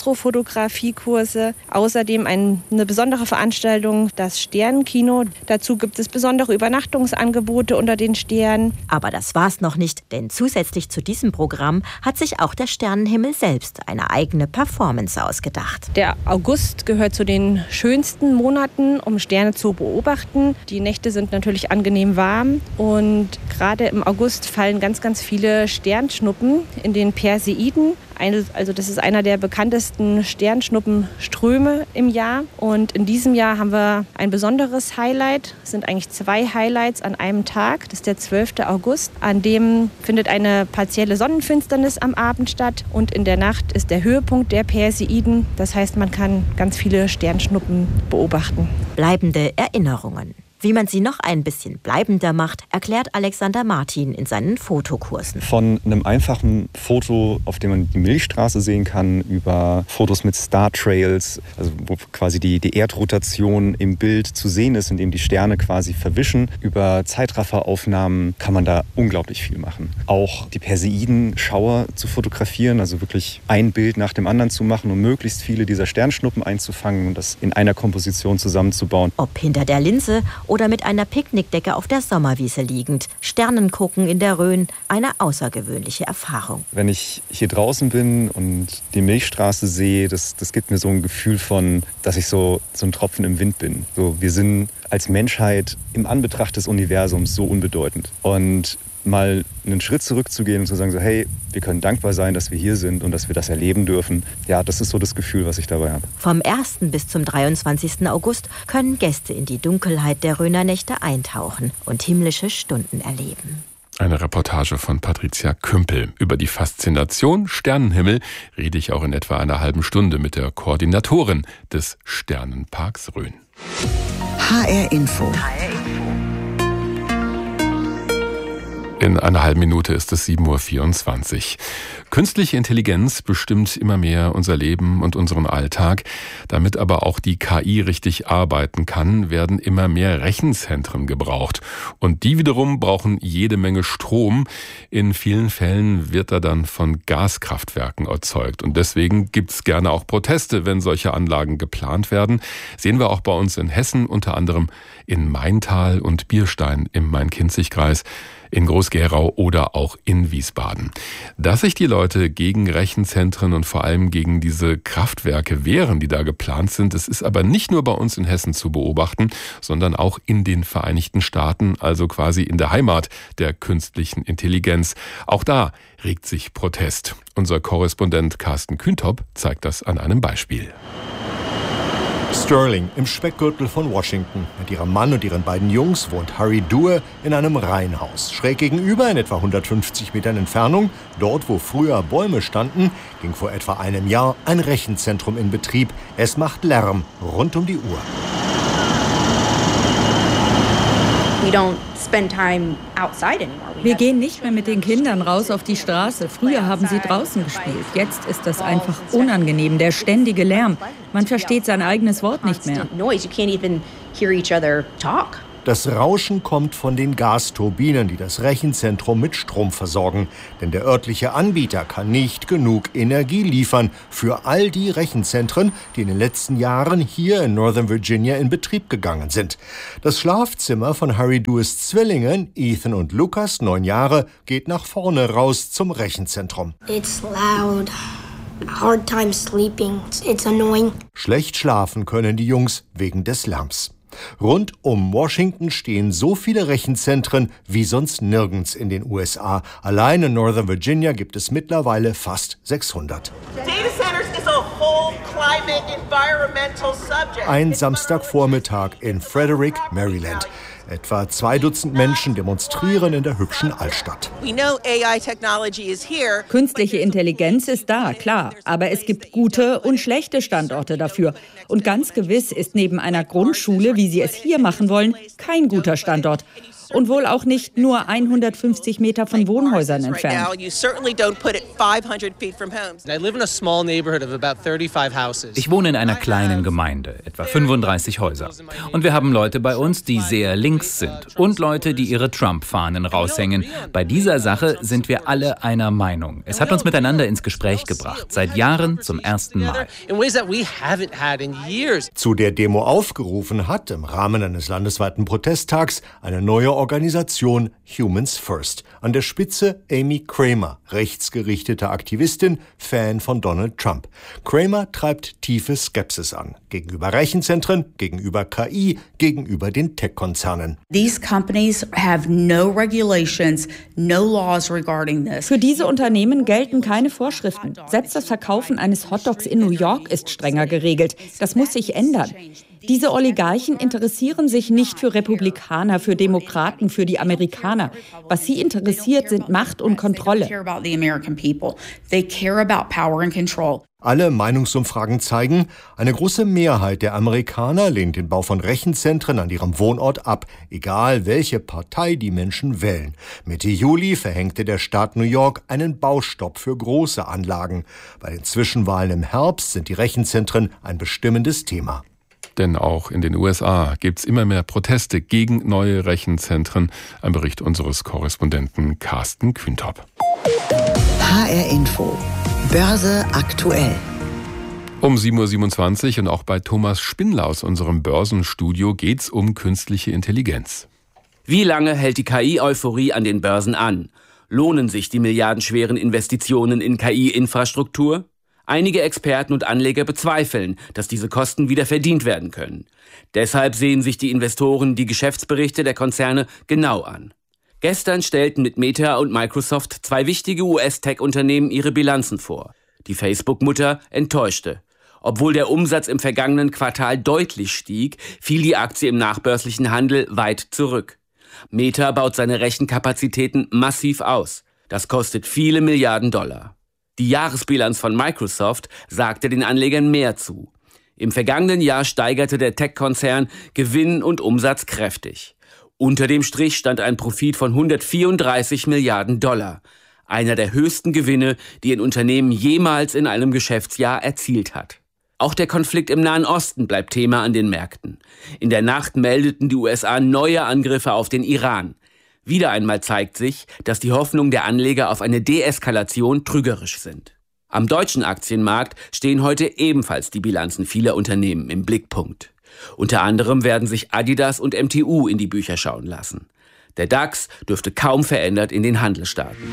Astrofotografiekurse. Außerdem eine besondere Veranstaltung, das Sternenkino. Dazu gibt es besondere Übernachtungsangebote unter den Sternen. Aber das war's noch nicht, denn zusätzlich zu diesem Programm hat sich auch der Sternenhimmel selbst eine eigene Performance ausgedacht. Der August gehört zu den schönsten Monaten, um Sterne zu beobachten. Die Nächte sind natürlich angenehm warm und gerade im August fallen ganz, ganz viele Sternschnuppen in den Perseiden. Also das ist einer der bekanntesten Sternschnuppenströme im Jahr. Und in diesem Jahr haben wir ein besonderes Highlight. Es sind eigentlich 2 Highlights an einem Tag. Das ist der 12. August. An dem findet eine partielle Sonnenfinsternis am Abend statt. Und in der Nacht ist der Höhepunkt der Perseiden. Das heißt, man kann ganz viele Sternschnuppen beobachten. Bleibende Erinnerungen. Wie man sie noch ein bisschen bleibender macht, erklärt Alexander Martin in seinen Fotokursen. Von einem einfachen Foto, auf dem man die Milchstraße sehen kann, über Fotos mit Star Trails, also wo quasi die Erdrotation im Bild zu sehen ist, indem die Sterne quasi verwischen. Über Zeitrafferaufnahmen kann man da unglaublich viel machen. Auch die Perseidenschauer zu fotografieren, also wirklich ein Bild nach dem anderen zu machen, um möglichst viele dieser Sternschnuppen einzufangen und das in einer Komposition zusammenzubauen. Ob hinter der Linse oder mit einer Picknickdecke auf der Sommerwiese liegend. Sternen gucken in der Rhön, eine außergewöhnliche Erfahrung. Wenn ich hier draußen bin und die Milchstraße sehe, das gibt mir so ein Gefühl von, dass ich so ein Tropfen im Wind bin. So, wir sind als Menschheit im Anbetracht des Universums so unbedeutend. Und mal einen Schritt zurückzugehen und zu sagen, so, hey, wir können dankbar sein, dass wir hier sind und dass wir das erleben dürfen. Ja, das ist so das Gefühl, was ich dabei habe. Vom 1. bis zum 23. August können Gäste in die Dunkelheit der Rhöner Nächte eintauchen und himmlische Stunden erleben. Eine Reportage von Patricia Kümpel. Über die Faszination Sternenhimmel rede ich auch in etwa einer halben Stunde mit der Koordinatorin des Sternenparks Rhön. HR Info. In einer halben Minute ist es 7:24 Uhr. Künstliche Intelligenz bestimmt immer mehr unser Leben und unseren Alltag. Damit aber auch die KI richtig arbeiten kann, werden immer mehr Rechenzentren gebraucht. Und die wiederum brauchen jede Menge Strom. In vielen Fällen wird er dann von Gaskraftwerken erzeugt. Und deswegen gibt's gerne auch Proteste, wenn solche Anlagen geplant werden. Sehen wir auch bei uns in Hessen, unter anderem in Maintal und Bierstein im Main-Kinzig-Kreis, in Groß-Gerau oder auch in Wiesbaden. Dass sich die Leute gegen Rechenzentren und vor allem gegen diese Kraftwerke wehren, die da geplant sind, das ist aber nicht nur bei uns in Hessen zu beobachten, sondern auch in den Vereinigten Staaten, also quasi in der Heimat der künstlichen Intelligenz. Auch da regt sich Protest. Unser Korrespondent Carsten Kühntop zeigt das an einem Beispiel. Sterling im Speckgürtel von Washington. Mit ihrem Mann und ihren beiden Jungs wohnt Harry Duer in einem Reihenhaus. Schräg gegenüber, in etwa 150 Metern Entfernung, dort wo früher Bäume standen, ging vor etwa einem Jahr ein Rechenzentrum in Betrieb. Es macht Lärm rund um die Uhr. Wir gehen nicht mehr mit den Kindern raus auf die Straße. Früher haben sie draußen gespielt. Jetzt ist das einfach unangenehm, der ständige Lärm. Man versteht sein eigenes Wort nicht mehr. Das Rauschen kommt von den Gasturbinen, die das Rechenzentrum mit Strom versorgen. Denn der örtliche Anbieter kann nicht genug Energie liefern für all die Rechenzentren, die in den letzten Jahren hier in Northern Virginia in Betrieb gegangen sind. Das Schlafzimmer von Harry Duers Zwillingen, Ethan und Lucas, 9 Jahre, geht nach vorne raus zum Rechenzentrum. It's loud. Hard time sleeping. It's annoying. Schlecht schlafen können die Jungs wegen des Lärms. Rund um Washington stehen so viele Rechenzentren wie sonst nirgends in den USA. Allein in Northern Virginia gibt es mittlerweile fast 600. Ein Samstagvormittag in Frederick, Maryland. Etwa 2 Dutzend Menschen demonstrieren in der hübschen Altstadt. Künstliche Intelligenz ist da, klar. Aber es gibt gute und schlechte Standorte dafür. Und ganz gewiss ist neben einer Grundschule, wie Sie es hier machen wollen, kein guter Standort. Und wohl auch nicht nur 150 Meter von Wohnhäusern entfernt. Ich wohne in einer kleinen Gemeinde, etwa 35 Häuser. Und wir haben Leute bei uns, die sehr links sind. Und Leute, die ihre Trump-Fahnen raushängen. Bei dieser Sache sind wir alle einer Meinung. Es hat uns miteinander ins Gespräch gebracht. Seit Jahren zum ersten Mal. Zu der Demo aufgerufen hat, im Rahmen eines landesweiten Protesttags, eine neue Organisation Humans First. An der Spitze Amy Kramer, rechtsgerichtete Aktivistin, Fan von Donald Trump. Kramer treibt tiefe Skepsis an. Gegenüber Rechenzentren, gegenüber KI, gegenüber den Tech-Konzernen. These companies have no regulations, no laws regarding this. Für diese Unternehmen gelten keine Vorschriften. Selbst das Verkaufen eines Hotdogs in New York ist strenger geregelt. Das muss sich ändern. Diese Oligarchen interessieren sich nicht für Republikaner, für Demokraten, für die Amerikaner. Was sie interessiert, sind Macht und Kontrolle. Alle Meinungsumfragen zeigen, eine große Mehrheit der Amerikaner lehnt den Bau von Rechenzentren an ihrem Wohnort ab, egal welche Partei die Menschen wählen. Mitte Juli verhängte der Staat New York einen Baustopp für große Anlagen. Bei den Zwischenwahlen im Herbst sind die Rechenzentren ein bestimmendes Thema. Denn auch in den USA gibt es immer mehr Proteste gegen neue Rechenzentren. Ein Bericht unseres Korrespondenten Carsten Kühntop. HR Info. Börse aktuell. Um 7.27 Uhr und auch bei Thomas Spindler aus unserem Börsenstudio geht es um künstliche Intelligenz. Wie lange hält die KI-Euphorie an den Börsen an? Lohnen sich die milliardenschweren Investitionen in KI-Infrastruktur? Einige Experten und Anleger bezweifeln, dass diese Kosten wieder verdient werden können. Deshalb sehen sich die Investoren die Geschäftsberichte der Konzerne genau an. Gestern stellten mit Meta und Microsoft 2 wichtige US-Tech-Unternehmen ihre Bilanzen vor. Die Facebook-Mutter enttäuschte. Obwohl der Umsatz im vergangenen Quartal deutlich stieg, fiel die Aktie im nachbörslichen Handel weit zurück. Meta baut seine Rechenkapazitäten massiv aus. Das kostet viele Milliarden $. Die Jahresbilanz von Microsoft sagte den Anlegern mehr zu. Im vergangenen Jahr steigerte der Tech-Konzern Gewinn und Umsatz kräftig. Unter dem Strich stand ein Profit von 134 Milliarden $, einer der höchsten Gewinne, die ein Unternehmen jemals in einem Geschäftsjahr erzielt hat. Auch der Konflikt im Nahen Osten bleibt Thema an den Märkten. In der Nacht meldeten die USA neue Angriffe auf den Iran. Wieder einmal zeigt sich, dass die Hoffnungen der Anleger auf eine Deeskalation trügerisch sind. Am deutschen Aktienmarkt stehen heute ebenfalls die Bilanzen vieler Unternehmen im Blickpunkt. Unter anderem werden sich Adidas und MTU in die Bücher schauen lassen. Der DAX dürfte kaum verändert in den Handel starten.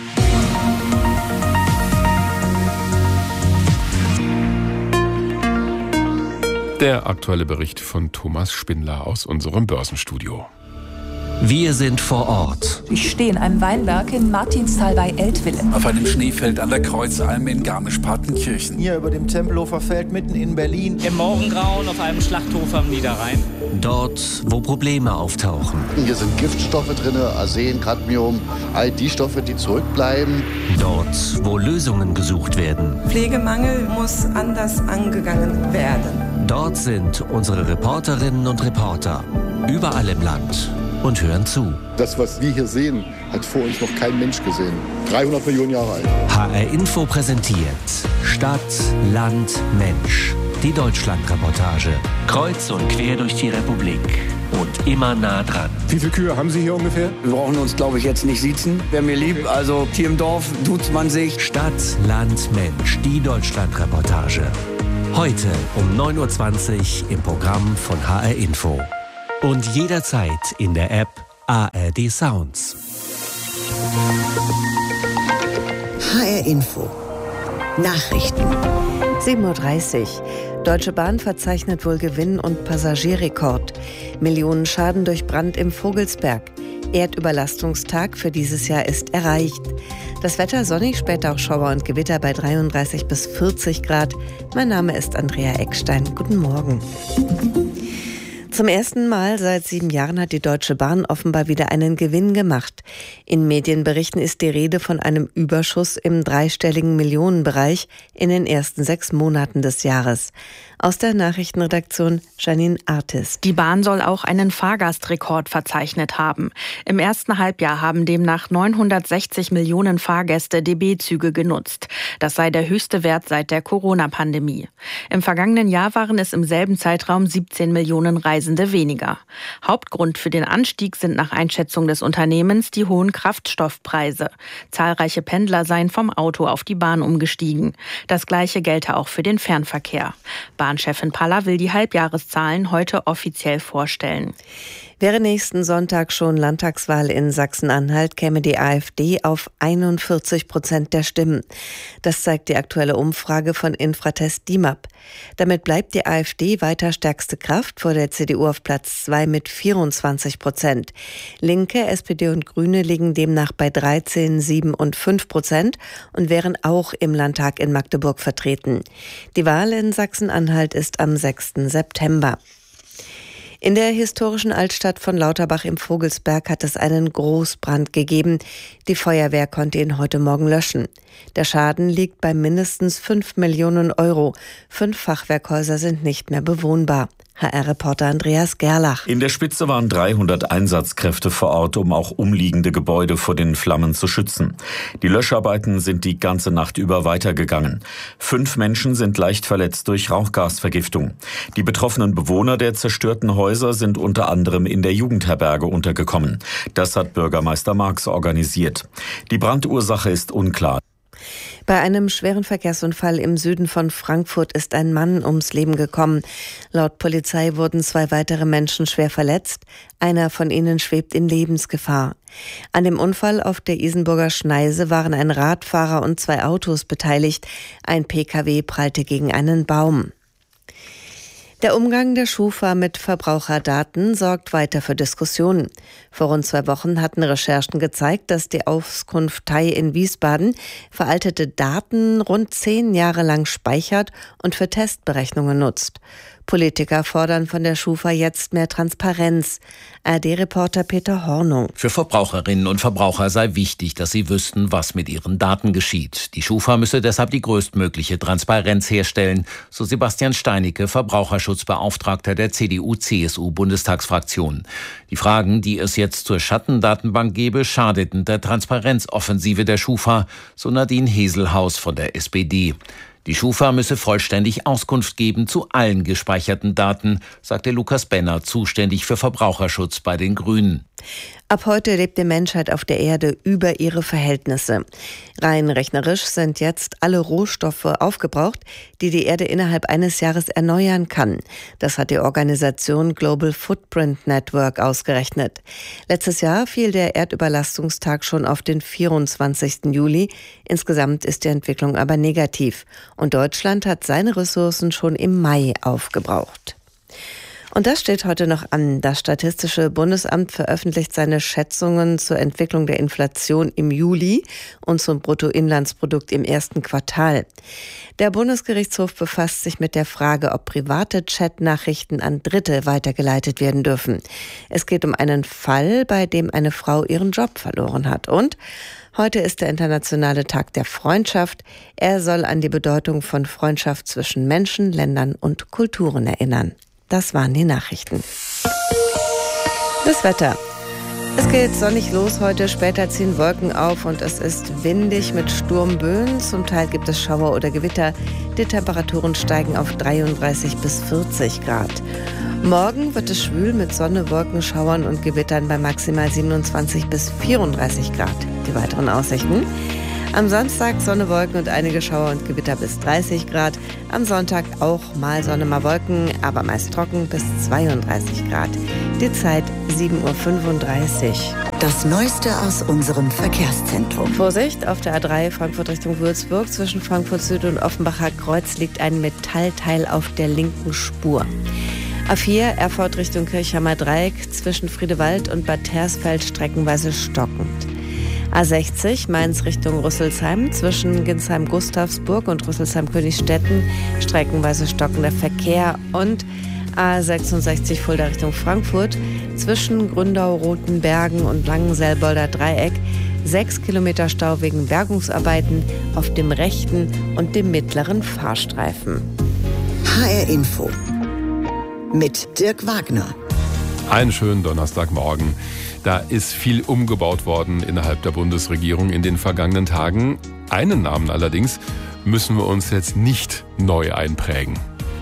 Der aktuelle Bericht von Thomas Spindler aus unserem Börsenstudio. Wir sind vor Ort. Ich stehe in einem Weinberg in Martinsthal bei Eltville. Auf einem Schneefeld an der Kreuzalm in Garmisch-Partenkirchen. Hier über dem Tempelhofer Feld mitten in Berlin. Im Morgengrauen auf einem Schlachthof am Niederrhein. Dort, wo Probleme auftauchen. Hier sind Giftstoffe drin, Arsen, Cadmium, all die Stoffe, die zurückbleiben. Dort, wo Lösungen gesucht werden. Pflegemangel muss anders angegangen werden. Dort sind unsere Reporterinnen und Reporter. Überall im Land. Und hören zu. Das, was wir hier sehen, hat vor uns noch kein Mensch gesehen. 300 Millionen Jahre alt. HR Info präsentiert Stadt, Land, Mensch. Die Deutschland-Reportage. Kreuz und quer durch die Republik. Und immer nah dran. Wie viele Kühe haben Sie hier ungefähr? Wir brauchen uns, glaube ich, jetzt nicht siezen. Wäre mir lieb. Also hier im Dorf duzt man sich. Stadt, Land, Mensch. Die Deutschland-Reportage. Heute um 9.20 Uhr im Programm von HR Info. Und jederzeit in der App ARD Sounds. HR Info. Nachrichten. 7.30 Uhr. Deutsche Bahn verzeichnet wohl Gewinn- und Passagierrekord. Millionen Schaden durch Brand im Vogelsberg. Erdüberlastungstag für dieses Jahr ist erreicht. Das Wetter sonnig, später auch Schauer und Gewitter bei 33 bis 40 Grad. Mein Name ist Andrea Eckstein. Guten Morgen. Zum ersten Mal seit 7 Jahren hat die Deutsche Bahn offenbar wieder einen Gewinn gemacht. In Medienberichten ist die Rede von einem Überschuss im dreistelligen Millionenbereich in den ersten 6 Monaten des Jahres. Aus der Nachrichtenredaktion Janine Artis. Die Bahn soll auch einen Fahrgastrekord verzeichnet haben. Im ersten Halbjahr haben demnach 960 Millionen Fahrgäste DB-Züge genutzt. Das sei der höchste Wert seit der Corona-Pandemie. Im vergangenen Jahr waren es im selben Zeitraum 17 Millionen Reisende weniger. Hauptgrund für den Anstieg sind nach Einschätzung des Unternehmens die hohen Kraftstoffpreise. Zahlreiche Pendler seien vom Auto auf die Bahn umgestiegen. Das Gleiche gelte auch für den Fernverkehr. Bahnchefin Paller will die Halbjahreszahlen heute offiziell vorstellen. Wäre nächsten Sonntag schon Landtagswahl in Sachsen-Anhalt, käme die AfD auf 41% der Stimmen. Das zeigt die aktuelle Umfrage von Infratest DIMAP. Damit bleibt die AfD weiter stärkste Kraft, vor der CDU auf Platz 2 mit 24%. Linke, SPD und Grüne liegen demnach bei 13, 7 und 5% und wären auch im Landtag in Magdeburg vertreten. Die Wahl in Sachsen-Anhalt ist am 6. September. In der historischen Altstadt von Lauterbach im Vogelsberg hat es einen Großbrand gegeben. Die Feuerwehr konnte ihn heute Morgen löschen. Der Schaden liegt bei mindestens 5 Millionen Euro. 5 Fachwerkhäuser sind nicht mehr bewohnbar. HR-Reporter Andreas Gerlach. In der Spitze waren 300 Einsatzkräfte vor Ort, um auch umliegende Gebäude vor den Flammen zu schützen. Die Löscharbeiten sind die ganze Nacht über weitergegangen. 5 Menschen sind leicht verletzt durch Rauchgasvergiftung. Die betroffenen Bewohner der zerstörten Häuser sind unter anderem in der Jugendherberge untergekommen. Das hat Bürgermeister Marx organisiert. Die Brandursache ist unklar. Bei einem schweren Verkehrsunfall im Süden von Frankfurt ist ein Mann ums Leben gekommen. Laut Polizei wurden 2 weitere Menschen schwer verletzt. Einer von ihnen schwebt in Lebensgefahr. An dem Unfall auf der Isenburger Schneise waren ein Radfahrer und 2 Autos beteiligt. Ein Pkw prallte gegen einen Baum. Der Umgang der Schufa mit Verbraucherdaten sorgt weiter für Diskussionen. Vor rund 2 Wochen hatten Recherchen gezeigt, dass die Auskunft TAI in Wiesbaden veraltete Daten rund 10 Jahre lang speichert und für Testberechnungen nutzt. Politiker fordern von der Schufa jetzt mehr Transparenz. ARD-Reporter Peter Hornung. Für Verbraucherinnen und Verbraucher sei wichtig, dass sie wüssten, was mit ihren Daten geschieht. Die Schufa müsse deshalb die größtmögliche Transparenz herstellen, so Sebastian Steinicke, Verbraucherschutzbeauftragter der CDU-CSU-Bundestagsfraktion. Die Fragen, die es jetzt zur Schattendatenbank gebe, schadeten der Transparenzoffensive der Schufa, so Nadine Heselhaus von der SPD. Die Schufa müsse vollständig Auskunft geben zu allen gespeicherten Daten, sagte Lukas Benner, zuständig für Verbraucherschutz bei den Grünen. Ab heute lebt die Menschheit auf der Erde über ihre Verhältnisse. Rein rechnerisch sind jetzt alle Rohstoffe aufgebraucht, die die Erde innerhalb eines Jahres erneuern kann. Das hat die Organisation Global Footprint Network ausgerechnet. Letztes Jahr fiel der Erdüberlastungstag schon auf den 24. Juli. Insgesamt ist die Entwicklung aber negativ. Und Deutschland hat seine Ressourcen schon im Mai aufgebraucht. Und das steht heute noch an. Das Statistische Bundesamt veröffentlicht seine Schätzungen zur Entwicklung der Inflation im Juli und zum Bruttoinlandsprodukt im ersten Quartal. Der Bundesgerichtshof befasst sich mit der Frage, ob private Chatnachrichten an Dritte weitergeleitet werden dürfen. Es geht um einen Fall, bei dem eine Frau ihren Job verloren hat. Und heute ist der Internationale Tag der Freundschaft. Er soll an die Bedeutung von Freundschaft zwischen Menschen, Ländern und Kulturen erinnern. Das waren die Nachrichten. Das Wetter. Es geht sonnig los heute, später ziehen Wolken auf und es ist windig mit Sturmböen. Zum Teil gibt es Schauer oder Gewitter. Die Temperaturen steigen auf 33 bis 40 Grad. Morgen wird es schwül mit Sonne, Wolken, Schauern und Gewittern bei maximal 27 bis 34 Grad. Die weiteren Aussichten: am Samstag Sonne, Wolken und einige Schauer und Gewitter bis 30 Grad. Am Sonntag auch mal Sonne, mal Wolken, aber meist trocken bis 32 Grad. Die Zeit 7.35 Uhr. Das Neueste aus unserem Verkehrszentrum. Vorsicht, auf der A3 Frankfurt Richtung Würzburg. Zwischen Frankfurt Süd und Offenbacher Kreuz liegt ein Metallteil auf der linken Spur. A4 Erfurt Richtung Kirchheimer Dreieck. Zwischen Friedewald und Bad Hersfeld streckenweise stockend. A60 Mainz Richtung Rüsselsheim, zwischen Ginsheim-Gustavsburg und Rüsselsheim-Königstetten streckenweise stockender Verkehr, und A66 Fulda Richtung Frankfurt, zwischen Gründau-Rotenbergen und Langenselbolder Dreieck 6 Kilometer Stau wegen Bergungsarbeiten auf dem rechten und dem mittleren Fahrstreifen. HR Info mit Dirk Wagner. Einen schönen Donnerstagmorgen. Da ist viel umgebaut worden innerhalb der Bundesregierung in den vergangenen Tagen. Einen Namen allerdings müssen wir uns jetzt nicht neu einprägen.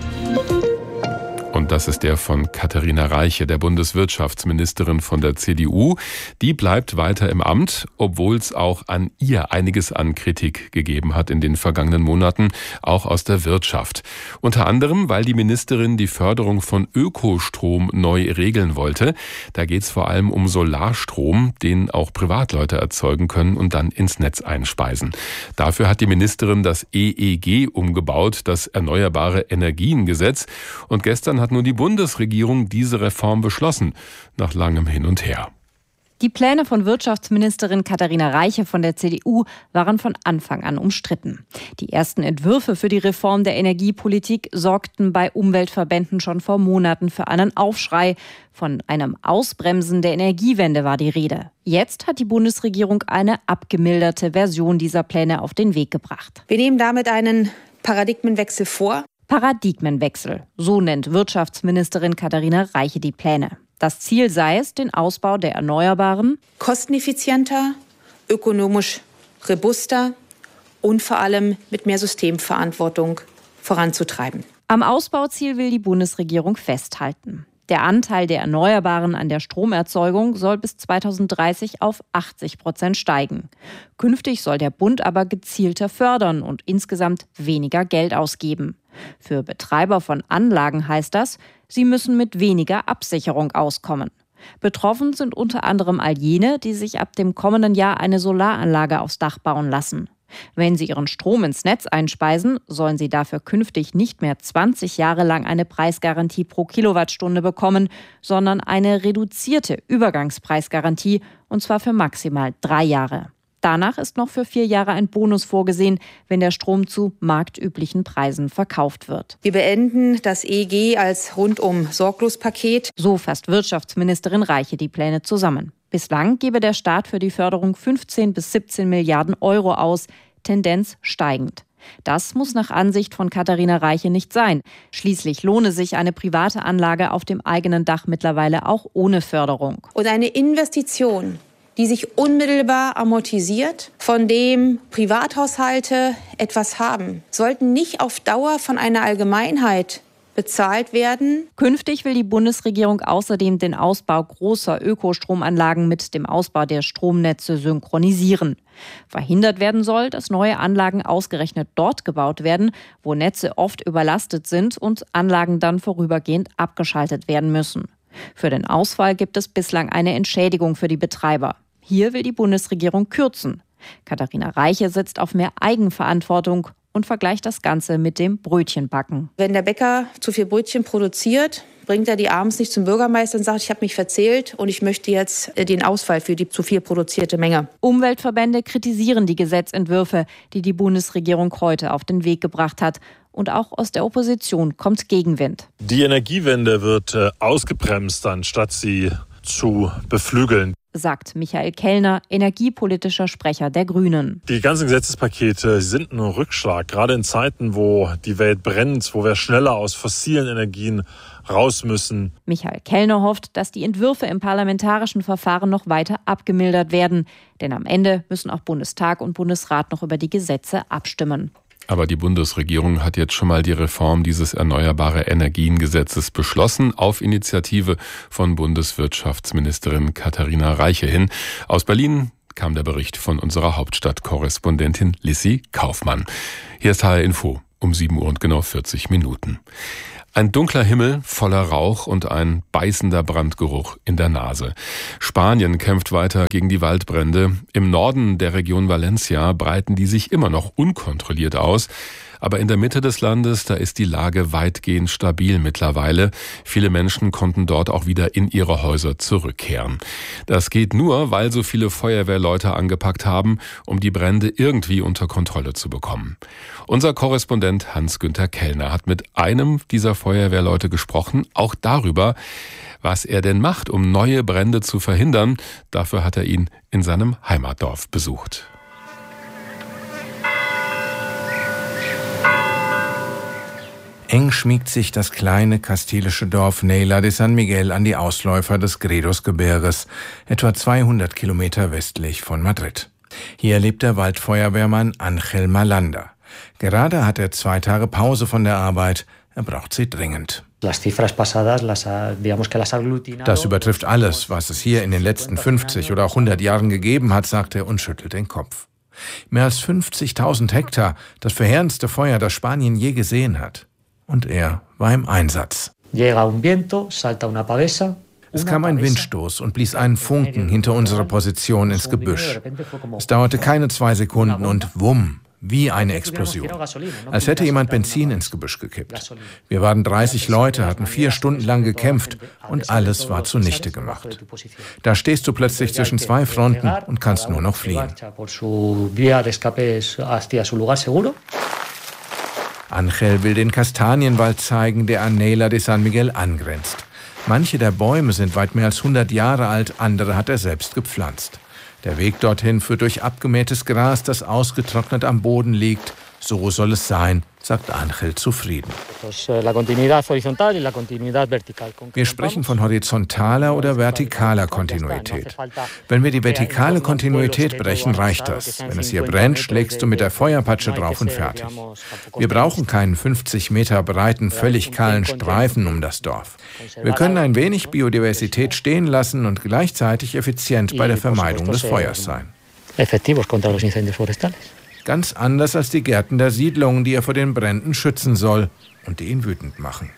Und das ist der von Katharina Reiche, der Bundeswirtschaftsministerin von der CDU. Die bleibt weiter im Amt, obwohl es auch an ihr einiges an Kritik gegeben hat in den vergangenen Monaten, auch aus der Wirtschaft. Unter anderem, weil die Ministerin die Förderung von Ökostrom neu regeln wollte. Da geht es vor allem um Solarstrom, den auch Privatleute erzeugen können und dann ins Netz einspeisen. Dafür hat die Ministerin das EEG umgebaut, das Erneuerbare Energiengesetz. Und gestern hat nun die Bundesregierung diese Reform beschlossen, nach langem Hin und Her. Die Pläne von Wirtschaftsministerin Katharina Reiche von der CDU waren von Anfang an umstritten. Die ersten Entwürfe für die Reform der Energiepolitik sorgten bei Umweltverbänden schon vor Monaten für einen Aufschrei. Von einem Ausbremsen der Energiewende war die Rede. Jetzt hat die Bundesregierung eine abgemilderte Version dieser Pläne auf den Weg gebracht. Wir nehmen damit einen Paradigmenwechsel vor. Paradigmenwechsel, so nennt Wirtschaftsministerin Katharina Reiche die Pläne. Das Ziel sei es, den Ausbau der Erneuerbaren kosteneffizienter, ökonomisch robuster und vor allem mit mehr Systemverantwortung voranzutreiben. Am Ausbauziel will die Bundesregierung festhalten. Der Anteil der Erneuerbaren an der Stromerzeugung soll bis 2030 auf 80% steigen. Künftig soll der Bund aber gezielter fördern und insgesamt weniger Geld ausgeben. Für Betreiber von Anlagen heißt das, sie müssen mit weniger Absicherung auskommen. Betroffen sind unter anderem all jene, die sich ab dem kommenden Jahr eine Solaranlage aufs Dach bauen lassen. Wenn sie ihren Strom ins Netz einspeisen, sollen sie dafür künftig nicht mehr 20 Jahre lang eine Preisgarantie pro Kilowattstunde bekommen, sondern eine reduzierte Übergangspreisgarantie, und zwar für maximal 3 Jahre. Danach ist noch für 4 Jahre ein Bonus vorgesehen, wenn der Strom zu marktüblichen Preisen verkauft wird. Wir beenden das EEG als Rundum-Sorglos-Paket. So fasst Wirtschaftsministerin Reiche die Pläne zusammen. Bislang gebe der Staat für die Förderung 15 bis 17 Milliarden Euro aus, Tendenz steigend. Das muss nach Ansicht von Katharina Reiche nicht sein. Schließlich lohne sich eine private Anlage auf dem eigenen Dach mittlerweile auch ohne Förderung. Und eine Investition, die sich unmittelbar amortisiert, von dem Privathaushalte etwas haben, sollten nicht auf Dauer von einer Allgemeinheit bezahlt werden. Künftig will die Bundesregierung außerdem den Ausbau großer Ökostromanlagen mit dem Ausbau der Stromnetze synchronisieren. Verhindert werden soll, dass neue Anlagen ausgerechnet dort gebaut werden, wo Netze oft überlastet sind und Anlagen dann vorübergehend abgeschaltet werden müssen. Für den Ausfall gibt es bislang eine Entschädigung für die Betreiber. Hier will die Bundesregierung kürzen. Katharina Reiche setzt auf mehr Eigenverantwortung und vergleicht das Ganze mit dem Brötchenbacken. Wenn der Bäcker zu viel Brötchen produziert, bringt er die abends nicht zum Bürgermeister und sagt, ich habe mich verzählt und ich möchte jetzt den Ausfall für die zu viel produzierte Menge. Umweltverbände kritisieren die Gesetzentwürfe, die die Bundesregierung heute auf den Weg gebracht hat. Und auch aus der Opposition kommt Gegenwind. Die Energiewende wird ausgebremst, anstatt sie zu beflügeln, sagt Michael Kellner, energiepolitischer Sprecher der Grünen. Die ganzen Gesetzespakete sind ein Rückschlag, gerade in Zeiten, wo die Welt brennt, wo wir schneller aus fossilen Energien raus müssen. Michael Kellner hofft, dass die Entwürfe im parlamentarischen Verfahren noch weiter abgemildert werden. Denn am Ende müssen auch Bundestag und Bundesrat noch über die Gesetze abstimmen. Aber die Bundesregierung hat jetzt schon mal die Reform dieses Erneuerbare Energiengesetzes beschlossen, auf Initiative von Bundeswirtschaftsministerin Katharina Reiche hin. Aus Berlin kam der Bericht von unserer Hauptstadtkorrespondentin Lissy Kaufmann. Hier ist HR Info um 7 Uhr und genau 40 Minuten. Ein dunkler Himmel voller Rauch und ein beißender Brandgeruch in der Nase. Spanien kämpft weiter gegen die Waldbrände. Im Norden der Region Valencia breiten die sich immer noch unkontrolliert aus. Aber in der Mitte des Landes, da ist die Lage weitgehend stabil mittlerweile. Viele Menschen konnten dort auch wieder in ihre Häuser zurückkehren. Das geht nur, weil so viele Feuerwehrleute angepackt haben, um die Brände irgendwie unter Kontrolle zu bekommen. Unser Korrespondent Hans-Günther Kellner hat mit einem dieser Feuerwehrleute gesprochen, auch darüber, was er denn macht, um neue Brände zu verhindern. Dafür hat er ihn in seinem Heimatdorf besucht. Eng schmiegt sich das kleine kastilische Dorf Neila de San Miguel an die Ausläufer des Gredos-Gebirges, etwa 200 Kilometer westlich von Madrid. Hier lebt der Waldfeuerwehrmann Ángel Malanda. Gerade hat er 2 Tage Pause von der Arbeit. Er braucht sie dringend. Das übertrifft alles, was es hier in den letzten 50 oder auch 100 Jahren gegeben hat, sagt er und schüttelt den Kopf. Mehr als 50.000 Hektar, das verheerendste Feuer, das Spanien je gesehen hat. Und er war im Einsatz. Es kam ein Windstoß und blies einen Funken hinter unserer Position ins Gebüsch. Es dauerte keine 2 Sekunden und wumm, wie eine Explosion. Als hätte jemand Benzin ins Gebüsch gekippt. Wir waren 30 Leute, hatten 4 Stunden lang gekämpft und alles war zunichte gemacht. Da stehst du plötzlich zwischen 2 Fronten und kannst nur noch fliehen. Ángel will den Kastanienwald zeigen, der an Neila de San Miguel angrenzt. Manche der Bäume sind weit mehr als 100 Jahre alt, andere hat er selbst gepflanzt. Der Weg dorthin führt durch abgemähtes Gras, das ausgetrocknet am Boden liegt. So soll es sein, sagt Ángel zufrieden. Wir sprechen von horizontaler oder vertikaler Kontinuität. Wenn wir die vertikale Kontinuität brechen, reicht das. Wenn es hier brennt, schlägst du mit der Feuerpatsche drauf und fertig. Wir brauchen keinen 50 Meter breiten, völlig kahlen Streifen um das Dorf. Wir können ein wenig Biodiversität stehen lassen und gleichzeitig effizient bei der Vermeidung des Feuers sein. Ganz anders als die Gärten der Siedlungen, die er vor den Bränden schützen soll und die ihn wütend machen.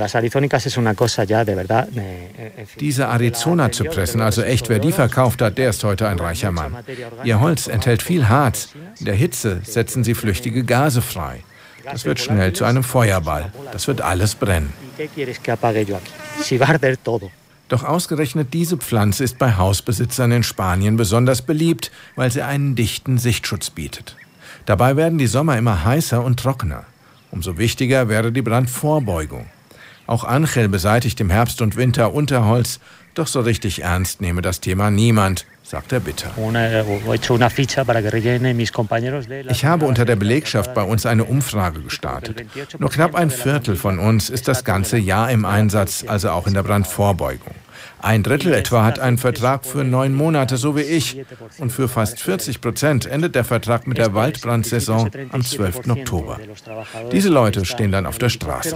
Diese Arizona-Zypressen, also echt, wer die verkauft hat, der ist heute ein reicher Mann. Ihr Holz enthält viel Harz. In der Hitze setzen sie flüchtige Gase frei. Das wird schnell zu einem Feuerball. Das wird alles brennen. Doch ausgerechnet diese Pflanze ist bei Hausbesitzern in Spanien besonders beliebt, weil sie einen dichten Sichtschutz bietet. Dabei werden die Sommer immer heißer und trockener. Umso wichtiger wäre die Brandvorbeugung. Auch Ángel beseitigt im Herbst und Winter Unterholz, doch so richtig ernst nehme das Thema niemand, sagt er bitter. Ich habe unter der Belegschaft bei uns eine Umfrage gestartet. Nur knapp ein Viertel von uns ist das ganze Jahr im Einsatz, also auch in der Brandvorbeugung. 1/3 etwa hat einen Vertrag für 9 Monate, so wie ich. Und für fast 40% endet der Vertrag mit der Waldbrandsaison am 12. Oktober. Diese Leute stehen dann auf der Straße.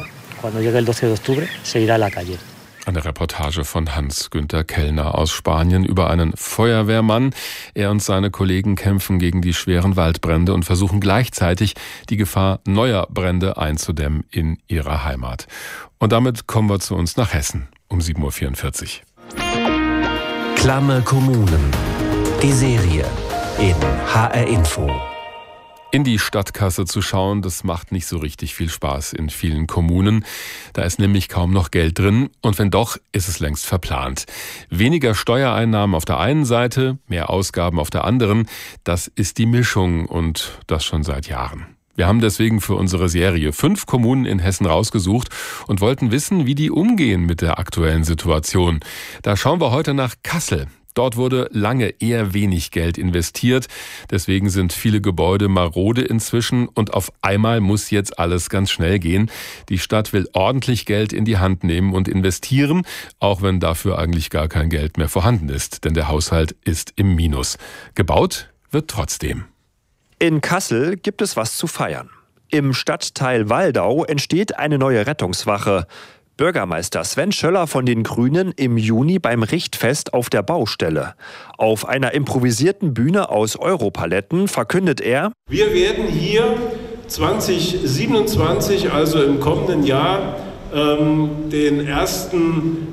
Eine Reportage von Hans-Günther Kellner aus Spanien über einen Feuerwehrmann. Er und seine Kollegen kämpfen gegen die schweren Waldbrände und versuchen gleichzeitig, die Gefahr neuer Brände einzudämmen in ihrer Heimat. Und damit kommen wir zu uns nach Hessen um 7.44 Uhr. Klamme Kommunen. Die Serie in HR Info. In die Stadtkasse zu schauen, das macht nicht so richtig viel Spaß in vielen Kommunen. Da ist nämlich kaum noch Geld drin und wenn doch, ist es längst verplant. Weniger Steuereinnahmen auf der einen Seite, mehr Ausgaben auf der anderen, das ist die Mischung und das schon seit Jahren. Wir haben deswegen für unsere Serie 5 Kommunen in Hessen rausgesucht und wollten wissen, wie die umgehen mit der aktuellen Situation. Da schauen wir heute nach Kassel. Dort wurde lange eher wenig Geld investiert. Deswegen sind viele Gebäude marode inzwischen und auf einmal muss jetzt alles ganz schnell gehen. Die Stadt will ordentlich Geld in die Hand nehmen und investieren, auch wenn dafür eigentlich gar kein Geld mehr vorhanden ist, denn der Haushalt ist im Minus. Gebaut wird trotzdem. In Kassel gibt es was zu feiern. Im Stadtteil Waldau entsteht eine neue Rettungswache. Bürgermeister Sven Schöller von den Grünen im Juni beim Richtfest auf der Baustelle. Auf einer improvisierten Bühne aus Europaletten verkündet er: Wir werden hier 2027, also im kommenden Jahr, den ersten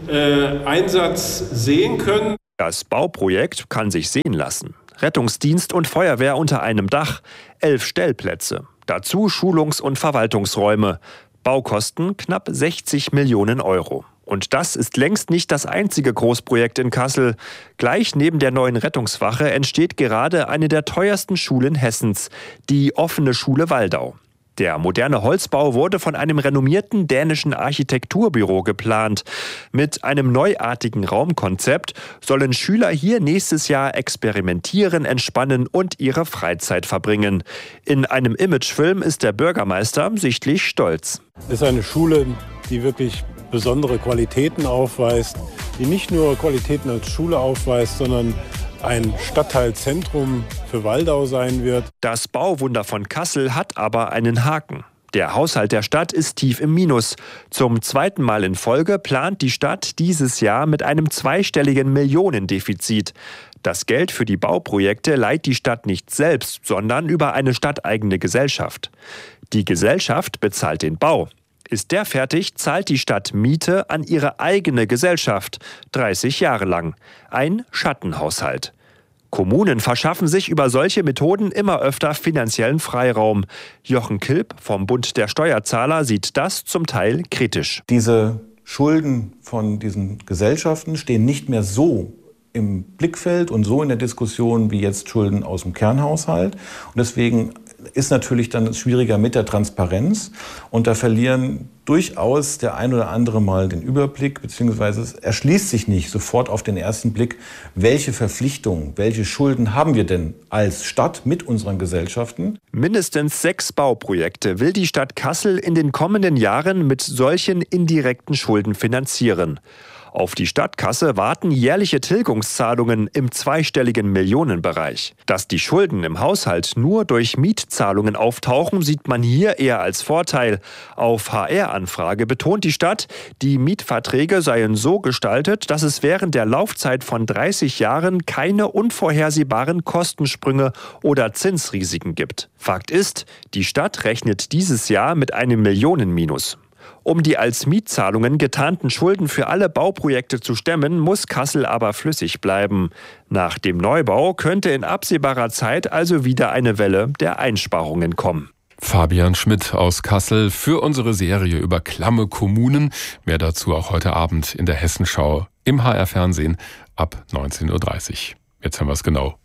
Einsatz sehen können. Das Bauprojekt kann sich sehen lassen. Rettungsdienst und Feuerwehr unter einem Dach, 11 Stellplätze. Dazu Schulungs- und Verwaltungsräume. Baukosten knapp 60 Millionen Euro. Und das ist längst nicht das einzige Großprojekt in Kassel. Gleich neben der neuen Rettungswache entsteht gerade eine der teuersten Schulen Hessens, die offene Schule Waldau. Der moderne Holzbau wurde von einem renommierten dänischen Architekturbüro geplant. Mit einem neuartigen Raumkonzept sollen Schüler hier nächstes Jahr experimentieren, entspannen und ihre Freizeit verbringen. In einem Imagefilm ist der Bürgermeister sichtlich stolz. Es ist eine Schule, die wirklich besondere Qualitäten aufweist, die nicht nur Qualitäten als Schule aufweist, sondern ein Stadtteilzentrum für Waldau sein wird. Das Bauwunder von Kassel hat aber einen Haken. Der Haushalt der Stadt ist tief im Minus. Zum zweiten Mal in Folge plant die Stadt dieses Jahr mit einem zweistelligen Millionendefizit. Das Geld für die Bauprojekte leiht die Stadt nicht selbst, sondern über eine stadteigene Gesellschaft. Die Gesellschaft bezahlt den Bau. Ist der fertig, zahlt die Stadt Miete an ihre eigene Gesellschaft, 30 Jahre lang. Ein Schattenhaushalt. Kommunen verschaffen sich über solche Methoden immer öfter finanziellen Freiraum. Jochen Kilp vom Bund der Steuerzahler sieht das zum Teil kritisch. Diese Schulden von diesen Gesellschaften stehen nicht mehr so im Blickfeld und so in der Diskussion wie jetzt Schulden aus dem Kernhaushalt. Und deswegen ist natürlich dann schwieriger mit der Transparenz. Und da verlieren durchaus der ein oder andere mal den Überblick, beziehungsweise es erschließt sich nicht sofort auf den ersten Blick, welche Verpflichtungen, welche Schulden haben wir denn als Stadt mit unseren Gesellschaften. Mindestens 6 Bauprojekte will die Stadt Kassel in den kommenden Jahren mit solchen indirekten Schulden finanzieren. Auf die Stadtkasse warten jährliche Tilgungszahlungen im zweistelligen Millionenbereich. Dass die Schulden im Haushalt nur durch Mietzahlungen auftauchen, sieht man hier eher als Vorteil. Auf HR-Anfrage betont die Stadt, die Mietverträge seien so gestaltet, dass es während der Laufzeit von 30 Jahren keine unvorhersehbaren Kostensprünge oder Zinsrisiken gibt. Fakt ist, die Stadt rechnet dieses Jahr mit einem Millionenminus. Um die als Mietzahlungen getarnten Schulden für alle Bauprojekte zu stemmen, muss Kassel aber flüssig bleiben. Nach dem Neubau könnte in absehbarer Zeit also wieder eine Welle der Einsparungen kommen. Fabian Schmidt aus Kassel für unsere Serie über klamme Kommunen. Mehr dazu auch heute Abend in der Hessenschau im HR-Fernsehen ab 19:30 Uhr. Jetzt haben wir es genau,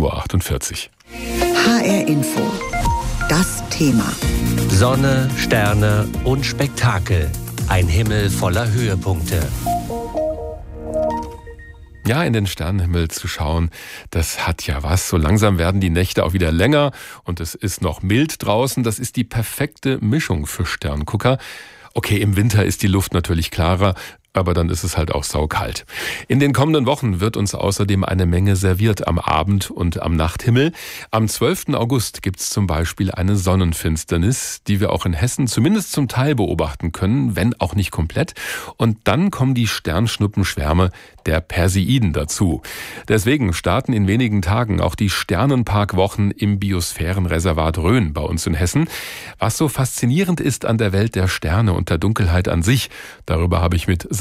7:48 Uhr. HR Info. Das Thema. Sonne, Sterne und Spektakel. Ein Himmel voller Höhepunkte. Ja, in den Sternenhimmel zu schauen, das hat ja was. So langsam werden die Nächte auch wieder länger und es ist noch mild draußen. Das ist die perfekte Mischung für Sterngucker. Okay, im Winter ist die Luft natürlich klarer, aber dann ist es halt auch saukalt. In den kommenden Wochen wird uns außerdem eine Menge serviert am Abend und am Nachthimmel. Am 12. August gibt es zum Beispiel eine Sonnenfinsternis, die wir auch in Hessen zumindest zum Teil beobachten können, wenn auch nicht komplett. Und dann kommen die Sternschnuppenschwärme der Perseiden dazu. Deswegen starten in wenigen Tagen auch die Sternenparkwochen im Biosphärenreservat Rhön bei uns in Hessen. Was so faszinierend ist an der Welt der Sterne und der Dunkelheit an sich, darüber habe ich mit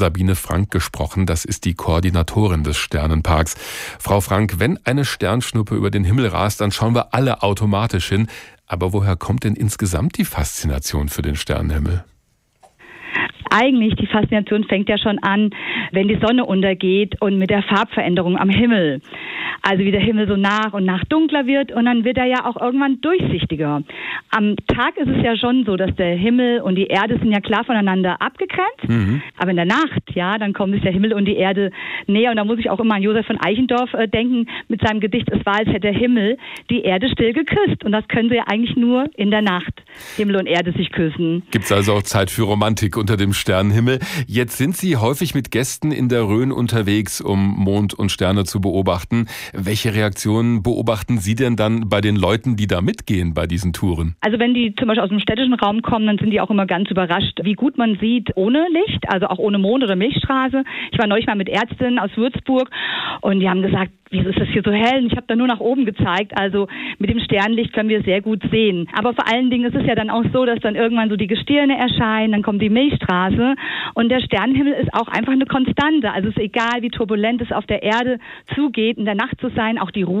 Sabine Frank gesprochen. Das ist die Koordinatorin des Sternenparks. Frau Frank, wenn eine Sternschnuppe über den Himmel rast, dann schauen wir alle automatisch hin. Aber woher kommt denn insgesamt die Faszination für den Sternenhimmel? Eigentlich, die Faszination fängt ja schon an, wenn die Sonne untergeht und mit der Farbveränderung am Himmel. Also wie der Himmel so nach und nach dunkler wird und dann wird er ja auch irgendwann durchsichtiger. Am Tag ist es ja schon so, dass der Himmel und die Erde sind ja klar voneinander abgegrenzt. Aber in der Nacht, ja, dann kommen sich der Himmel und die Erde näher. Und da muss ich auch immer an Josef von Eichendorff denken mit seinem Gedicht, es war, als hätte der Himmel die Erde still geküsst. Und das können sie ja eigentlich nur in der Nacht, Himmel und Erde sich küssen. Gibt's also auch Zeit für Romantik unter dem Sternenhimmel. Jetzt sind Sie häufig mit Gästen in der Rhön unterwegs, um Mond und Sterne zu beobachten. Welche Reaktionen beobachten Sie denn dann bei den Leuten, die da mitgehen bei diesen Touren? Also wenn die zum Beispiel aus dem städtischen Raum kommen, dann sind die auch immer ganz überrascht, wie gut man sieht ohne Licht, also auch ohne Mond oder Milchstraße. Ich war neulich mal mit Ärztinnen aus Würzburg und die haben gesagt, wieso ist das hier so hell? Und ich habe da nur nach oben gezeigt. Also mit dem Sternlicht können wir sehr gut sehen. Aber vor allen Dingen ist es ja dann auch so, dass dann irgendwann so die Gestirne erscheinen, dann kommt die Milchstraße und der Sternenhimmel ist auch einfach eine Konstante. Also es ist egal, wie turbulent es auf der Erde zugeht, in der Nacht zu sein, auch die Ruhe